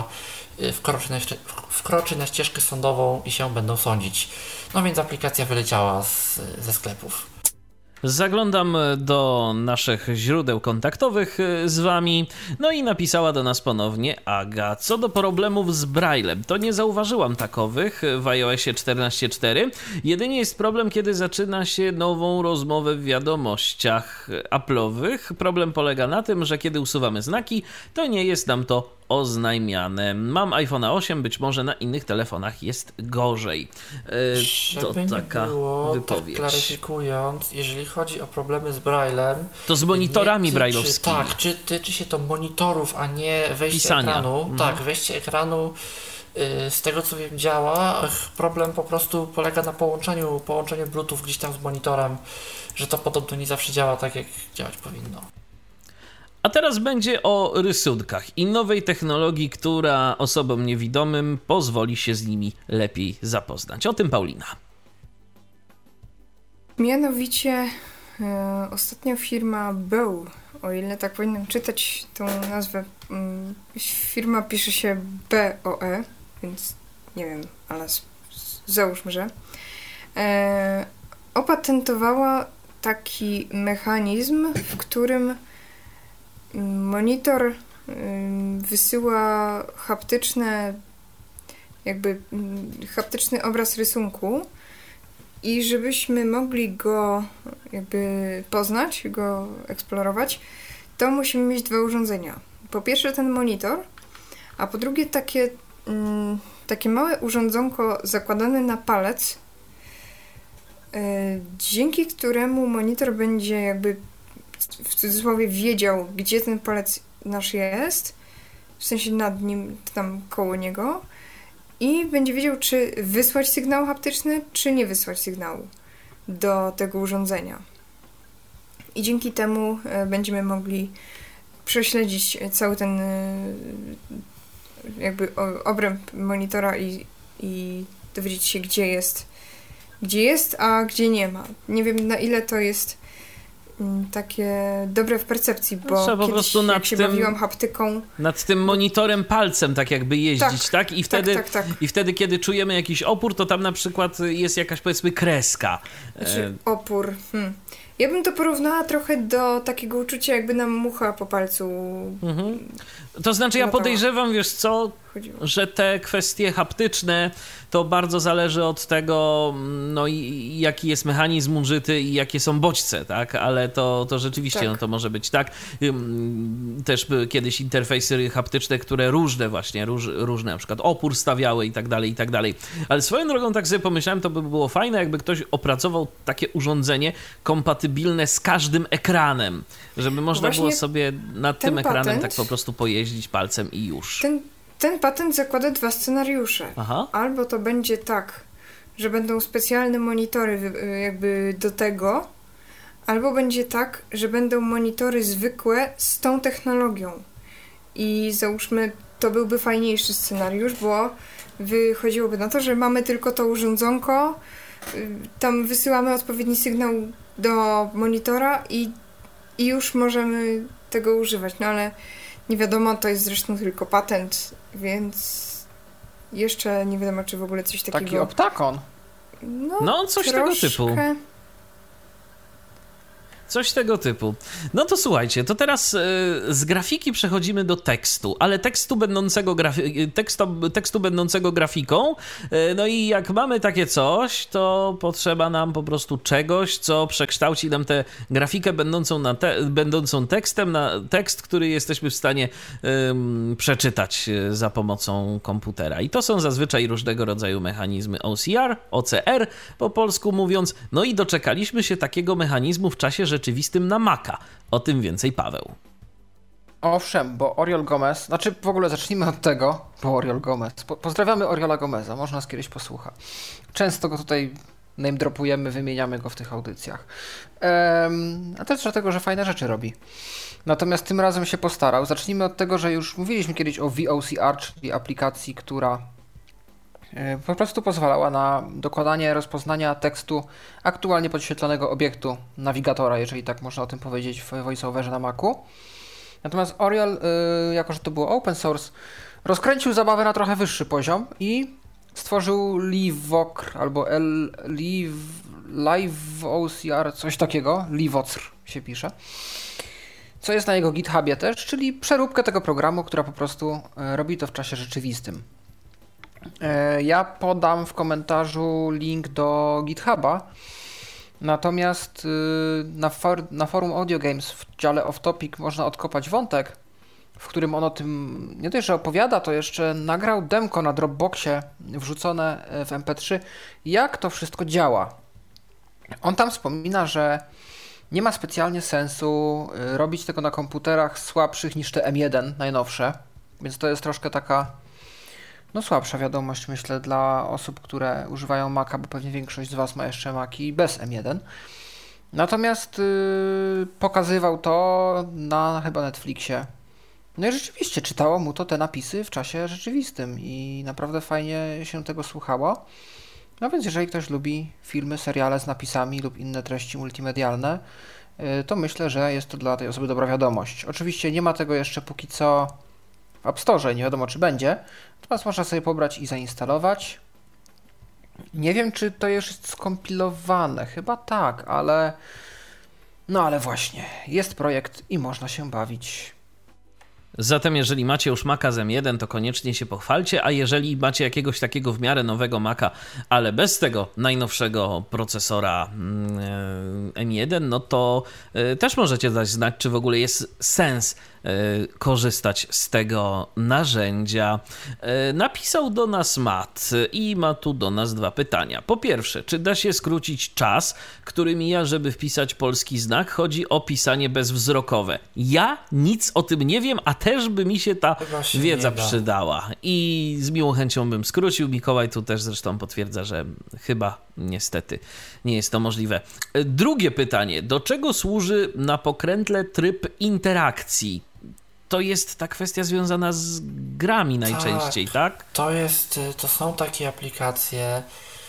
wkroczy na ścieżkę sądową i się będą sądzić. No więc aplikacja wyleciała ze sklepów. Zaglądam do naszych źródeł kontaktowych z wami, no i napisała do nas ponownie Aga. Co do problemów z Braillem, to nie zauważyłam takowych w iOSie 14.4. Jedynie jest problem, kiedy zaczyna się nową rozmowę w wiadomościach Apple'owych. Problem polega na tym, że kiedy usuwamy znaki, to nie jest nam to oznajmiane. Mam iPhone'a 8, być może na innych telefonach jest gorzej. To taka wypowiedź. Tak klaryfikując, jeżeli chodzi o problemy z Braillem, to z monitorami braille'owskimi. Tak, czy tyczy się to monitorów, a nie wejście pisania ekranu. Tak, wejście ekranu z tego co wiem działa. Problem po prostu polega na połączeniu Bluetooth gdzieś tam z monitorem, że to podobno nie zawsze działa tak, jak działać powinno. A teraz będzie o rysunkach i nowej technologii, która osobom niewidomym pozwoli się z nimi lepiej zapoznać. O tym Paulina. Mianowicie ostatnio firma Bow, o ile tak powinnam czytać tą nazwę, firma pisze się BOE, więc nie wiem, ale załóżmy, że opatentowała taki mechanizm, w którym monitor wysyła haptyczny obraz rysunku i żebyśmy mogli go poznać, go eksplorować, to musimy mieć dwa urządzenia. Po pierwsze ten monitor, a po drugie takie małe urządzonko zakładane na palec, dzięki któremu monitor będzie w cudzysłowie wiedział, gdzie ten palec nasz jest, w sensie nad nim, tam koło niego, i będzie wiedział, czy wysłać sygnał haptyczny, czy nie wysłać sygnału do tego urządzenia. I dzięki temu będziemy mogli prześledzić cały ten obręb monitora i dowiedzieć się, gdzie jest, a gdzie nie ma. Nie wiem, na ile to jest takie dobre w percepcji, bo trzeba po prostu bawiłam haptyką... Nad tym monitorem palcem tak jakby jeździć, tak? I wtedy, kiedy czujemy jakiś opór, to tam na przykład jest jakaś, powiedzmy, kreska. Opór. Ja bym to porównała trochę do takiego uczucia, jakby nam mucha po palcu... To znaczy, ja podejrzewam, wiesz co, że te kwestie haptyczne to bardzo zależy od tego, no i jaki jest mechanizm użyty i jakie są bodźce, tak? Ale to rzeczywiście, tak. No to może być tak. Też były kiedyś interfejsy haptyczne, które różne na przykład opór stawiały i tak dalej. Ale swoją drogą, tak sobie pomyślałem, to by było fajne, jakby ktoś opracował takie urządzenie kompatybilne z każdym ekranem, żeby można było sobie nad tym ekranem tak po prostu pojeździć palcem i już. Ten patent zakłada dwa scenariusze. Aha. Albo to będzie tak, że będą specjalne monitory jakby do tego, albo będzie tak, że będą monitory zwykłe z tą technologią. I załóżmy, to byłby fajniejszy scenariusz, bo wychodziłoby na to, że mamy tylko to urządzonko, tam wysyłamy odpowiedni sygnał do monitora i już możemy tego używać. No ale nie wiadomo, to jest zresztą tylko patent, więc jeszcze nie wiadomo, czy w ogóle coś takiego... Taki optakon. No, coś tego typu. Coś tego typu. No to słuchajcie, to teraz z grafiki przechodzimy do tekstu, ale tekstu będącego grafiką. No i jak mamy takie coś, to potrzeba nam po prostu czegoś, co przekształci nam tę grafikę będącą tekstem na tekst, który jesteśmy w stanie przeczytać za pomocą komputera. I to są zazwyczaj różnego rodzaju mechanizmy OCR po polsku mówiąc. No i doczekaliśmy się takiego mechanizmu w czasie rzeczywistym na Maca. O tym więcej Paweł. Owszem, bo Oriol Gomez, znaczy w ogóle zacznijmy od tego, bo Oriol Gomez. Pozdrawiamy Oriola Gomeza, może nas kiedyś posłucha. Często go tutaj name dropujemy, wymieniamy go w tych audycjach. A też dlatego, że fajne rzeczy robi. Natomiast tym razem się postarał. Zacznijmy od tego, że już mówiliśmy kiedyś o VOCR, czyli aplikacji, która po prostu pozwalała na dokładanie rozpoznania tekstu aktualnie podświetlonego obiektu nawigatora, jeżeli tak można o tym powiedzieć w VoiceOverze na Macu. Natomiast Oriol, jako że to było open source, rozkręcił zabawę na trochę wyższy poziom i stworzył LiveOCR albo LiveOCR, coś takiego, LiveOCR się pisze, co jest na jego GitHubie też, czyli przeróbkę tego programu, która po prostu robi to w czasie rzeczywistym. Ja podam w komentarzu link do GitHuba, natomiast na forum Audio Games w dziale Off Topic można odkopać wątek, w którym on o tym nie dość, że opowiada, to jeszcze nagrał demko na Dropboxie wrzucone w MP3, jak to wszystko działa. On tam wspomina, że nie ma specjalnie sensu robić tego na komputerach słabszych niż te M1 najnowsze, więc to jest troszkę taka słabsza wiadomość, myślę, dla osób, które używają Maca, bo pewnie większość z Was ma jeszcze Maci bez M1. Natomiast pokazywał to na chyba Netflixie. No i rzeczywiście czytało mu to te napisy w czasie rzeczywistym i naprawdę fajnie się tego słuchało. No więc jeżeli ktoś lubi filmy, seriale z napisami lub inne treści multimedialne, to myślę, że jest to dla tej osoby dobra wiadomość. Oczywiście nie ma tego jeszcze póki co w App Store, nie wiadomo czy będzie, natomiast można sobie pobrać i zainstalować. Nie wiem, czy to już jest skompilowane, chyba tak, ale właśnie, jest projekt i można się bawić. Zatem jeżeli macie już Maca z M1, to koniecznie się pochwalcie, a jeżeli macie jakiegoś takiego w miarę nowego Maca, ale bez tego najnowszego procesora M1, no to też możecie dać znać, czy w ogóle jest sens korzystać z tego narzędzia. Napisał do nas Matt i ma tu do nas dwa pytania. Po pierwsze, czy da się skrócić czas, który mija, żeby wpisać polski znak? Chodzi o pisanie bezwzrokowe. Ja nic o tym nie wiem, a też by mi się ta wiedza przydała. I z miłą chęcią bym skrócił. Mikołaj tu też zresztą potwierdza, że chyba niestety nie jest to możliwe. Drugie pytanie. Do czego służy na pokrętle tryb interakcji? To jest ta kwestia związana z grami najczęściej, tak? To są takie aplikacje,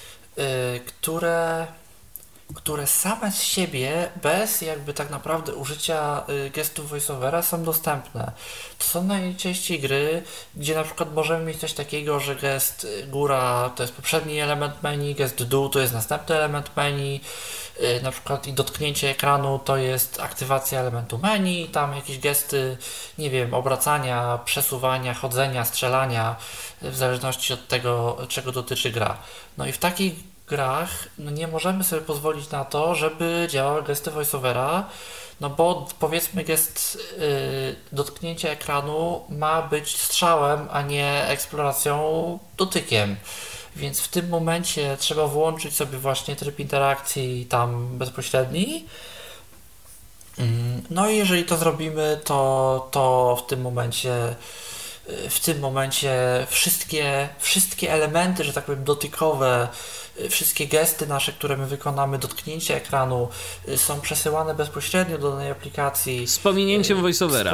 które same z siebie, bez jakby tak naprawdę użycia gestów voiceovera są dostępne. To są najczęściej gry, gdzie na przykład możemy mieć coś takiego, że gest góra to jest poprzedni element menu, gest dół to jest następny element menu, na przykład i dotknięcie ekranu to jest aktywacja elementu menu, tam jakieś gesty, nie wiem, obracania, przesuwania, chodzenia, strzelania, w zależności od tego, czego dotyczy gra. No i w takich grach nie możemy sobie pozwolić na to, żeby działały gesty voiceovera, no bo powiedzmy gest dotknięcia ekranu ma być strzałem, a nie eksploracją dotykiem. Więc w tym momencie trzeba włączyć sobie właśnie tryb interakcji tam bezpośredni. No i jeżeli to zrobimy, to w tym momencie w tym momencie wszystkie elementy, że tak powiem, dotykowe, wszystkie gesty nasze, które my wykonamy, dotknięcie ekranu są przesyłane bezpośrednio do danej aplikacji. Z pominięciem voiceovera.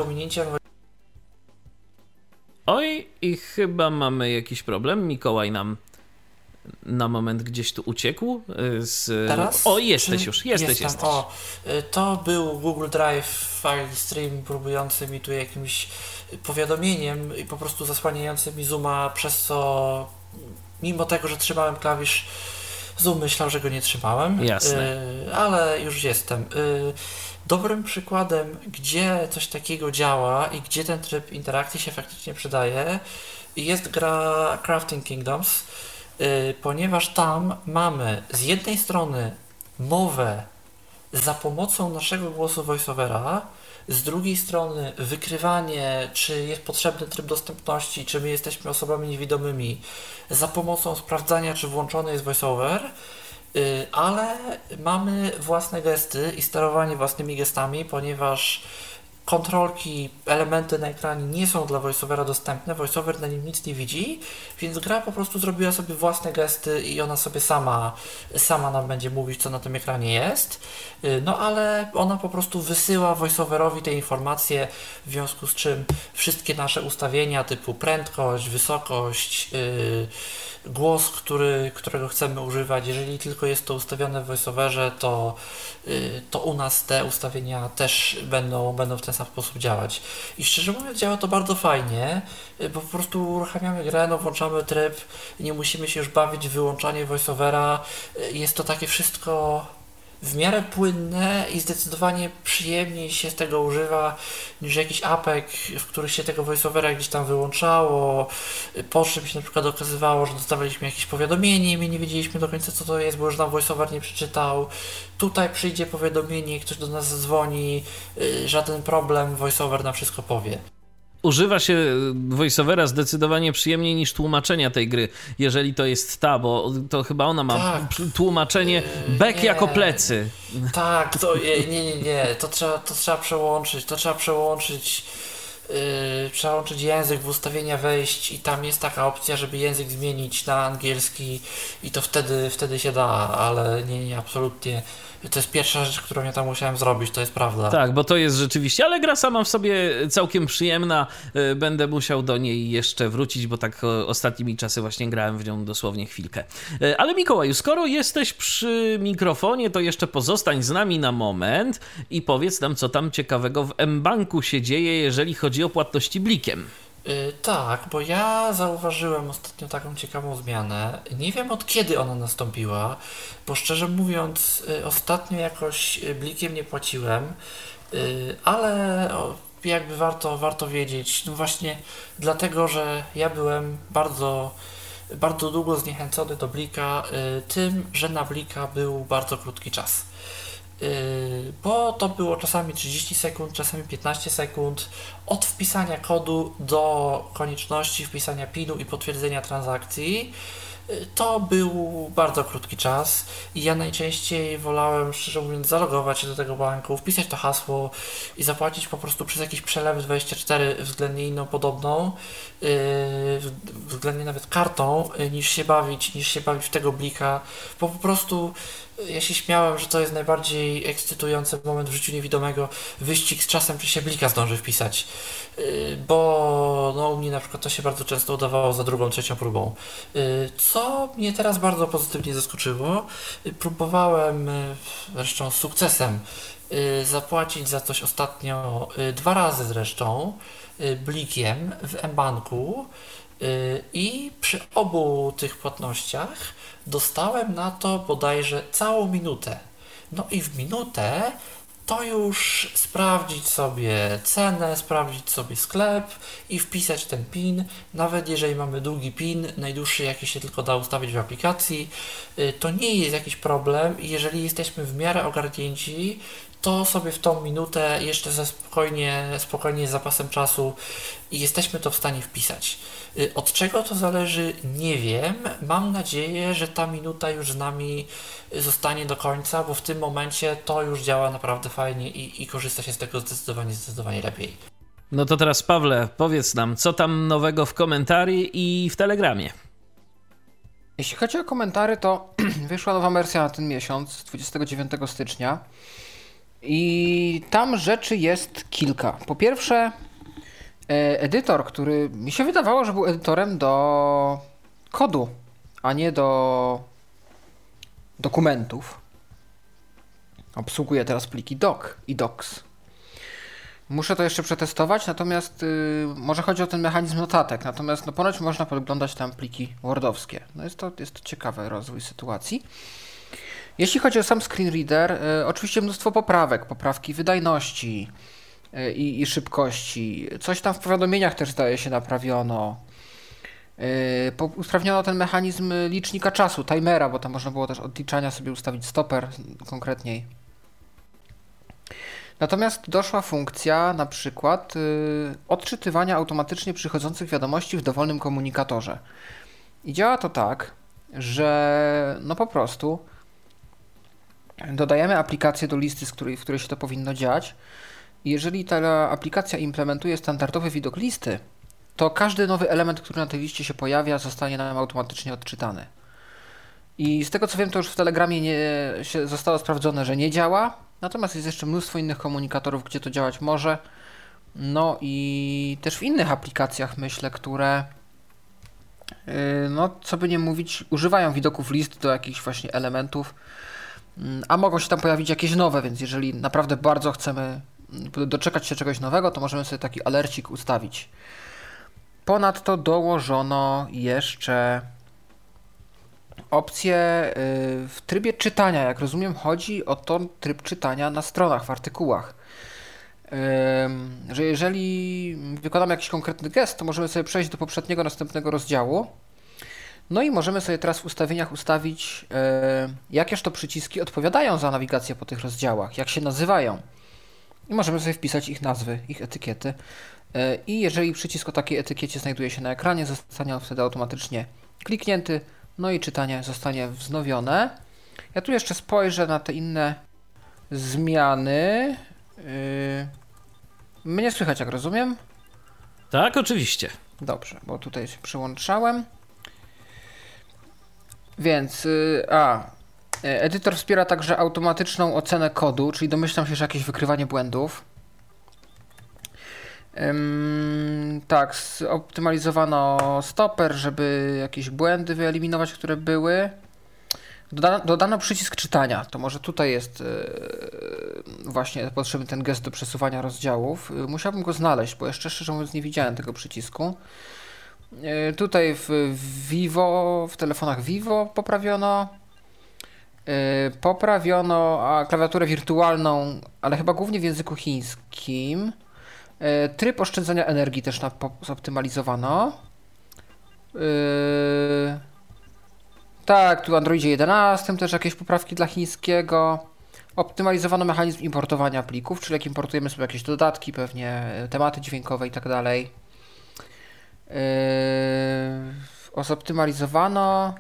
Oj, i chyba mamy jakiś problem. Mikołaj nam na moment gdzieś tu uciekł. Teraz? O, jesteś już. Jesteś. O, to był Google Drive File Stream próbujący mi tu jakimś powiadomieniem i po prostu zasłaniający mi zooma, przez co mimo tego, że trzymałem klawisz zoom, myślał, że go nie trzymałem. Jasne. Ale już jestem. Dobrym przykładem, gdzie coś takiego działa i gdzie ten tryb interakcji się faktycznie przydaje, jest gra Crafting Kingdoms, ponieważ tam mamy z jednej strony mowę za pomocą naszego głosu voiceovera, z drugiej strony wykrywanie, czy jest potrzebny tryb dostępności, czy my jesteśmy osobami niewidomymi, za pomocą sprawdzania, czy włączony jest voiceover, ale mamy własne gesty i sterowanie własnymi gestami, ponieważ kontrolki, elementy na ekranie nie są dla voiceovera dostępne, voiceover na nim nic nie widzi, więc gra po prostu zrobiła sobie własne gesty i ona sobie sama nam będzie mówić, co na tym ekranie jest, no ale ona po prostu wysyła voiceoverowi te informacje, w związku z czym wszystkie nasze ustawienia typu prędkość, wysokość, głos, którego chcemy używać, jeżeli tylko jest to ustawione w voiceoverze, to u nas te ustawienia też będą w ten sam sposób działać. I szczerze mówiąc, działa to bardzo fajnie, bo po prostu uruchamiamy grę, włączamy tryb, nie musimy się już bawić w wyłączanie voiceovera. Jest to takie wszystko w miarę płynne i zdecydowanie przyjemniej się z tego używa niż jakiś apek, w których się tego voiceovera gdzieś tam wyłączało, po czym się na przykład okazywało, że dostawaliśmy jakieś powiadomienie i my nie wiedzieliśmy do końca, co to jest, bo już nam voiceover nie przeczytał. Tutaj przyjdzie powiadomienie, ktoś do nas zadzwoni, żaden problem, voiceover na wszystko powie. Używa się voiceovera zdecydowanie przyjemniej niż tłumaczenia tej gry, jeżeli to jest ta, bo to chyba ona ma tłumaczenie back jako plecy. Tak, to nie, to trzeba przełączyć język w ustawienia wejść i tam jest taka opcja, żeby język zmienić na angielski i to wtedy się da, ale nie, absolutnie. To jest pierwsza rzecz, którą ja tam musiałem zrobić, to jest prawda. Tak, bo to jest rzeczywiście, ale gra sama w sobie całkiem przyjemna. Będę musiał do niej jeszcze wrócić, bo tak ostatnimi czasy właśnie grałem w nią dosłownie chwilkę. Ale Mikołaju, skoro jesteś przy mikrofonie, to jeszcze pozostań z nami na moment i powiedz nam, co tam ciekawego w mBanku się dzieje, jeżeli chodzi o płatności blikiem. Tak, bo ja zauważyłem ostatnio taką ciekawą zmianę. Nie wiem, od kiedy ona nastąpiła, bo szczerze mówiąc ostatnio jakoś blikiem nie płaciłem, ale jakby warto wiedzieć, no właśnie dlatego, że ja byłem bardzo długo zniechęcony do blika tym, że na blika był bardzo krótki czas. Bo to było czasami 30 sekund, czasami 15 sekund od wpisania kodu do konieczności wpisania PIN-u i potwierdzenia transakcji. To był bardzo krótki czas i ja najczęściej wolałem, szczerze mówiąc, zalogować się do tego banku, wpisać to hasło i zapłacić po prostu przez jakiś przelew 24 względnie inną podobną, względnie nawet kartą, niż się bawić w tego blika, bo po prostu ja się śmiałem, że to jest najbardziej ekscytujący moment w życiu niewidomego, wyścig z czasem, czy się blika zdąży wpisać, bo u mnie na przykład to się bardzo często udawało za drugą, trzecią próbą. Co mnie teraz bardzo pozytywnie zaskoczyło, próbowałem zresztą z sukcesem zapłacić za coś ostatnio 2 razy zresztą blikiem w mBanku i przy obu tych płatnościach dostałem na to bodajże całą minutę. No i w minutę to już sprawdzić sobie cenę, sprawdzić sobie sklep i wpisać ten PIN. Nawet jeżeli mamy długi PIN, najdłuższy jaki się tylko da ustawić w aplikacji, to nie jest jakiś problem. Jeżeli jesteśmy w miarę ogarnięci, to sobie w tą minutę jeszcze spokojnie z zapasem czasu i jesteśmy to w stanie wpisać. Od czego to zależy, nie wiem. Mam nadzieję, że ta minuta już z nami zostanie do końca, bo w tym momencie to już działa naprawdę fajnie i korzysta się z tego zdecydowanie lepiej. No to teraz, Pawle, powiedz nam, co tam nowego w komentarii i w Telegramie? Jeśli chodzi o komentary, to wyszła nowa wersja na ten miesiąc, 29 stycznia. I tam rzeczy jest kilka. Po pierwsze, edytor, który mi się wydawało, że był edytorem do kodu, a nie do dokumentów. Obsługuje teraz pliki doc i docs. Muszę to jeszcze przetestować, natomiast może chodzi o ten mechanizm notatek, natomiast ponoć można podglądać tam pliki wordowskie. No jest to ciekawy rozwój sytuacji. Jeśli chodzi o sam screenreader, oczywiście mnóstwo poprawki wydajności i szybkości. Coś tam w powiadomieniach też zdaje się naprawiono. Usprawniono ten mechanizm licznika czasu, timera, bo tam można było też odliczania sobie ustawić stoper konkretniej. Natomiast doszła funkcja na przykład odczytywania automatycznie przychodzących wiadomości w dowolnym komunikatorze. I działa to tak, że po prostu dodajemy aplikację do listy, w której się to powinno dziać. I jeżeli ta aplikacja implementuje standardowy widok listy, to każdy nowy element, który na tej liście się pojawia, zostanie nam automatycznie odczytany. I z tego co wiem, to już w Telegramie zostało sprawdzone, że nie działa, natomiast jest jeszcze mnóstwo innych komunikatorów, gdzie to działać może. No i też w innych aplikacjach, myślę, które, co by nie mówić, używają widoków list do jakichś właśnie elementów, a mogą się tam pojawić jakieś nowe, więc jeżeli naprawdę bardzo chcemy doczekać się czegoś nowego, to możemy sobie taki alercik ustawić. Ponadto dołożono jeszcze opcję w trybie czytania. Jak rozumiem, chodzi o to tryb czytania na stronach, w artykułach. Że jeżeli wykonamy jakiś konkretny gest, to możemy sobie przejść do poprzedniego, następnego rozdziału. No i możemy sobie teraz w ustawieniach ustawić, jakież to przyciski odpowiadają za nawigację po tych rozdziałach, jak się nazywają. I możemy sobie wpisać ich nazwy, ich etykiety. I jeżeli przycisk o takiej etykiecie znajduje się na ekranie, zostanie on wtedy automatycznie kliknięty, no i czytanie zostanie wznowione. Ja tu jeszcze spojrzę na te inne zmiany. Mnie słychać, jak rozumiem? Tak, oczywiście. Dobrze, bo tutaj się przyłączałem. Więc, edytor wspiera także automatyczną ocenę kodu, czyli domyślam się, że jakieś wykrywanie błędów. Tak, zoptymalizowano stoper, żeby jakieś błędy wyeliminować, które były. Dodano przycisk czytania. To może tutaj jest właśnie potrzebny ten gest do przesuwania rozdziałów. Musiałbym go znaleźć, bo jeszcze szczerze mówiąc nie widziałem tego przycisku. Tutaj w telefonach Vivo poprawiono klawiaturę wirtualną, ale chyba głównie w języku chińskim. Tryb oszczędzania energii też zoptymalizowano. Tak, tu w Androidzie 11 też jakieś poprawki dla chińskiego. Optymalizowano mechanizm importowania plików, czyli jak importujemy sobie jakieś dodatki, pewnie tematy dźwiękowe i tak dalej. Zoptymalizowano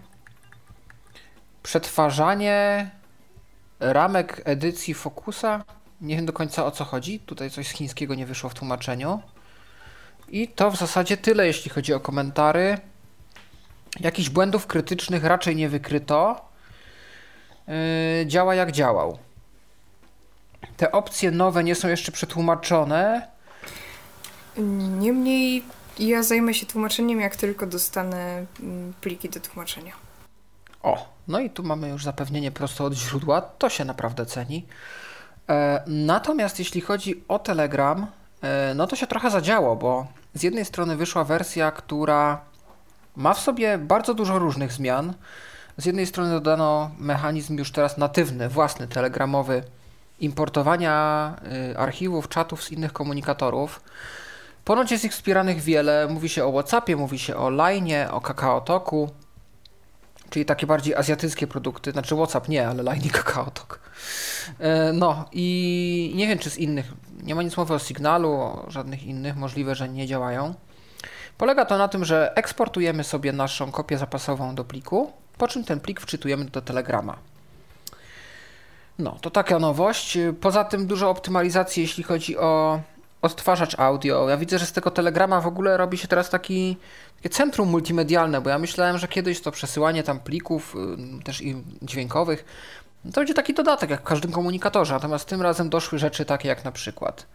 przetwarzanie ramek edycji Focusa. Nie wiem do końca o co chodzi. Tutaj coś z chińskiego nie wyszło w tłumaczeniu. I to w zasadzie tyle, jeśli chodzi o komentary. Jakichś błędów krytycznych raczej nie wykryto. Działa jak działał. Te opcje nowe nie są jeszcze przetłumaczone. Niemniej ja zajmę się tłumaczeniem, jak tylko dostanę pliki do tłumaczenia. No i tu mamy już zapewnienie prosto od źródła. To się naprawdę ceni. Natomiast jeśli chodzi o Telegram, no to się trochę zadziało, bo z jednej strony wyszła wersja, która ma w sobie bardzo dużo różnych zmian. Z jednej strony dodano mechanizm już teraz natywny, własny, telegramowy, importowania archiwów, czatów z innych komunikatorów. Ponoć jest ich wspieranych wiele. Mówi się o WhatsAppie, mówi się o Line'ie, o KakaoTalku, czyli takie bardziej azjatyckie produkty. Znaczy WhatsApp nie, ale Line i KakaoTalk. No i nie wiem, czy z innych. Nie ma nic mowy o Signalu, o żadnych innych. Możliwe, że nie działają. Polega to na tym, że eksportujemy sobie naszą kopię zapasową do pliku, po czym ten plik wczytujemy do Telegrama. No, to taka nowość. Poza tym dużo optymalizacji, jeśli chodzi o odtwarzacz audio. Ja widzę, że z tego Telegrama w ogóle robi się teraz takie centrum multimedialne, bo ja myślałem, że kiedyś to przesyłanie tam plików, też i dźwiękowych, to będzie taki dodatek jak w każdym komunikatorze, natomiast tym razem doszły rzeczy takie jak na przykład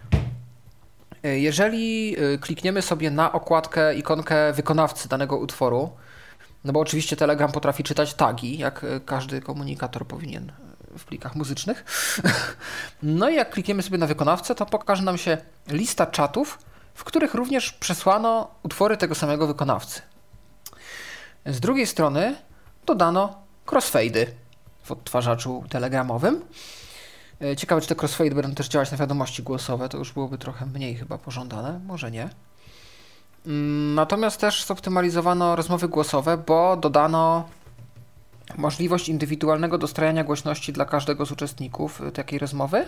jeżeli klikniemy sobie na okładkę, ikonkę wykonawcy danego utworu, no bo oczywiście Telegram potrafi czytać tagi, jak każdy komunikator powinien w plikach muzycznych. No i jak klikniemy sobie na wykonawcę, to pokaże nam się lista czatów, w których również przesłano utwory tego samego wykonawcy. Z drugiej strony dodano crossfade'y w odtwarzaczu telegramowym. Ciekawe, czy te crossfade będą też działać na wiadomości głosowe, to już byłoby trochę mniej chyba pożądane, może nie. Natomiast też zoptymalizowano rozmowy głosowe, bo dodano możliwość indywidualnego dostrajania głośności dla każdego z uczestników takiej rozmowy.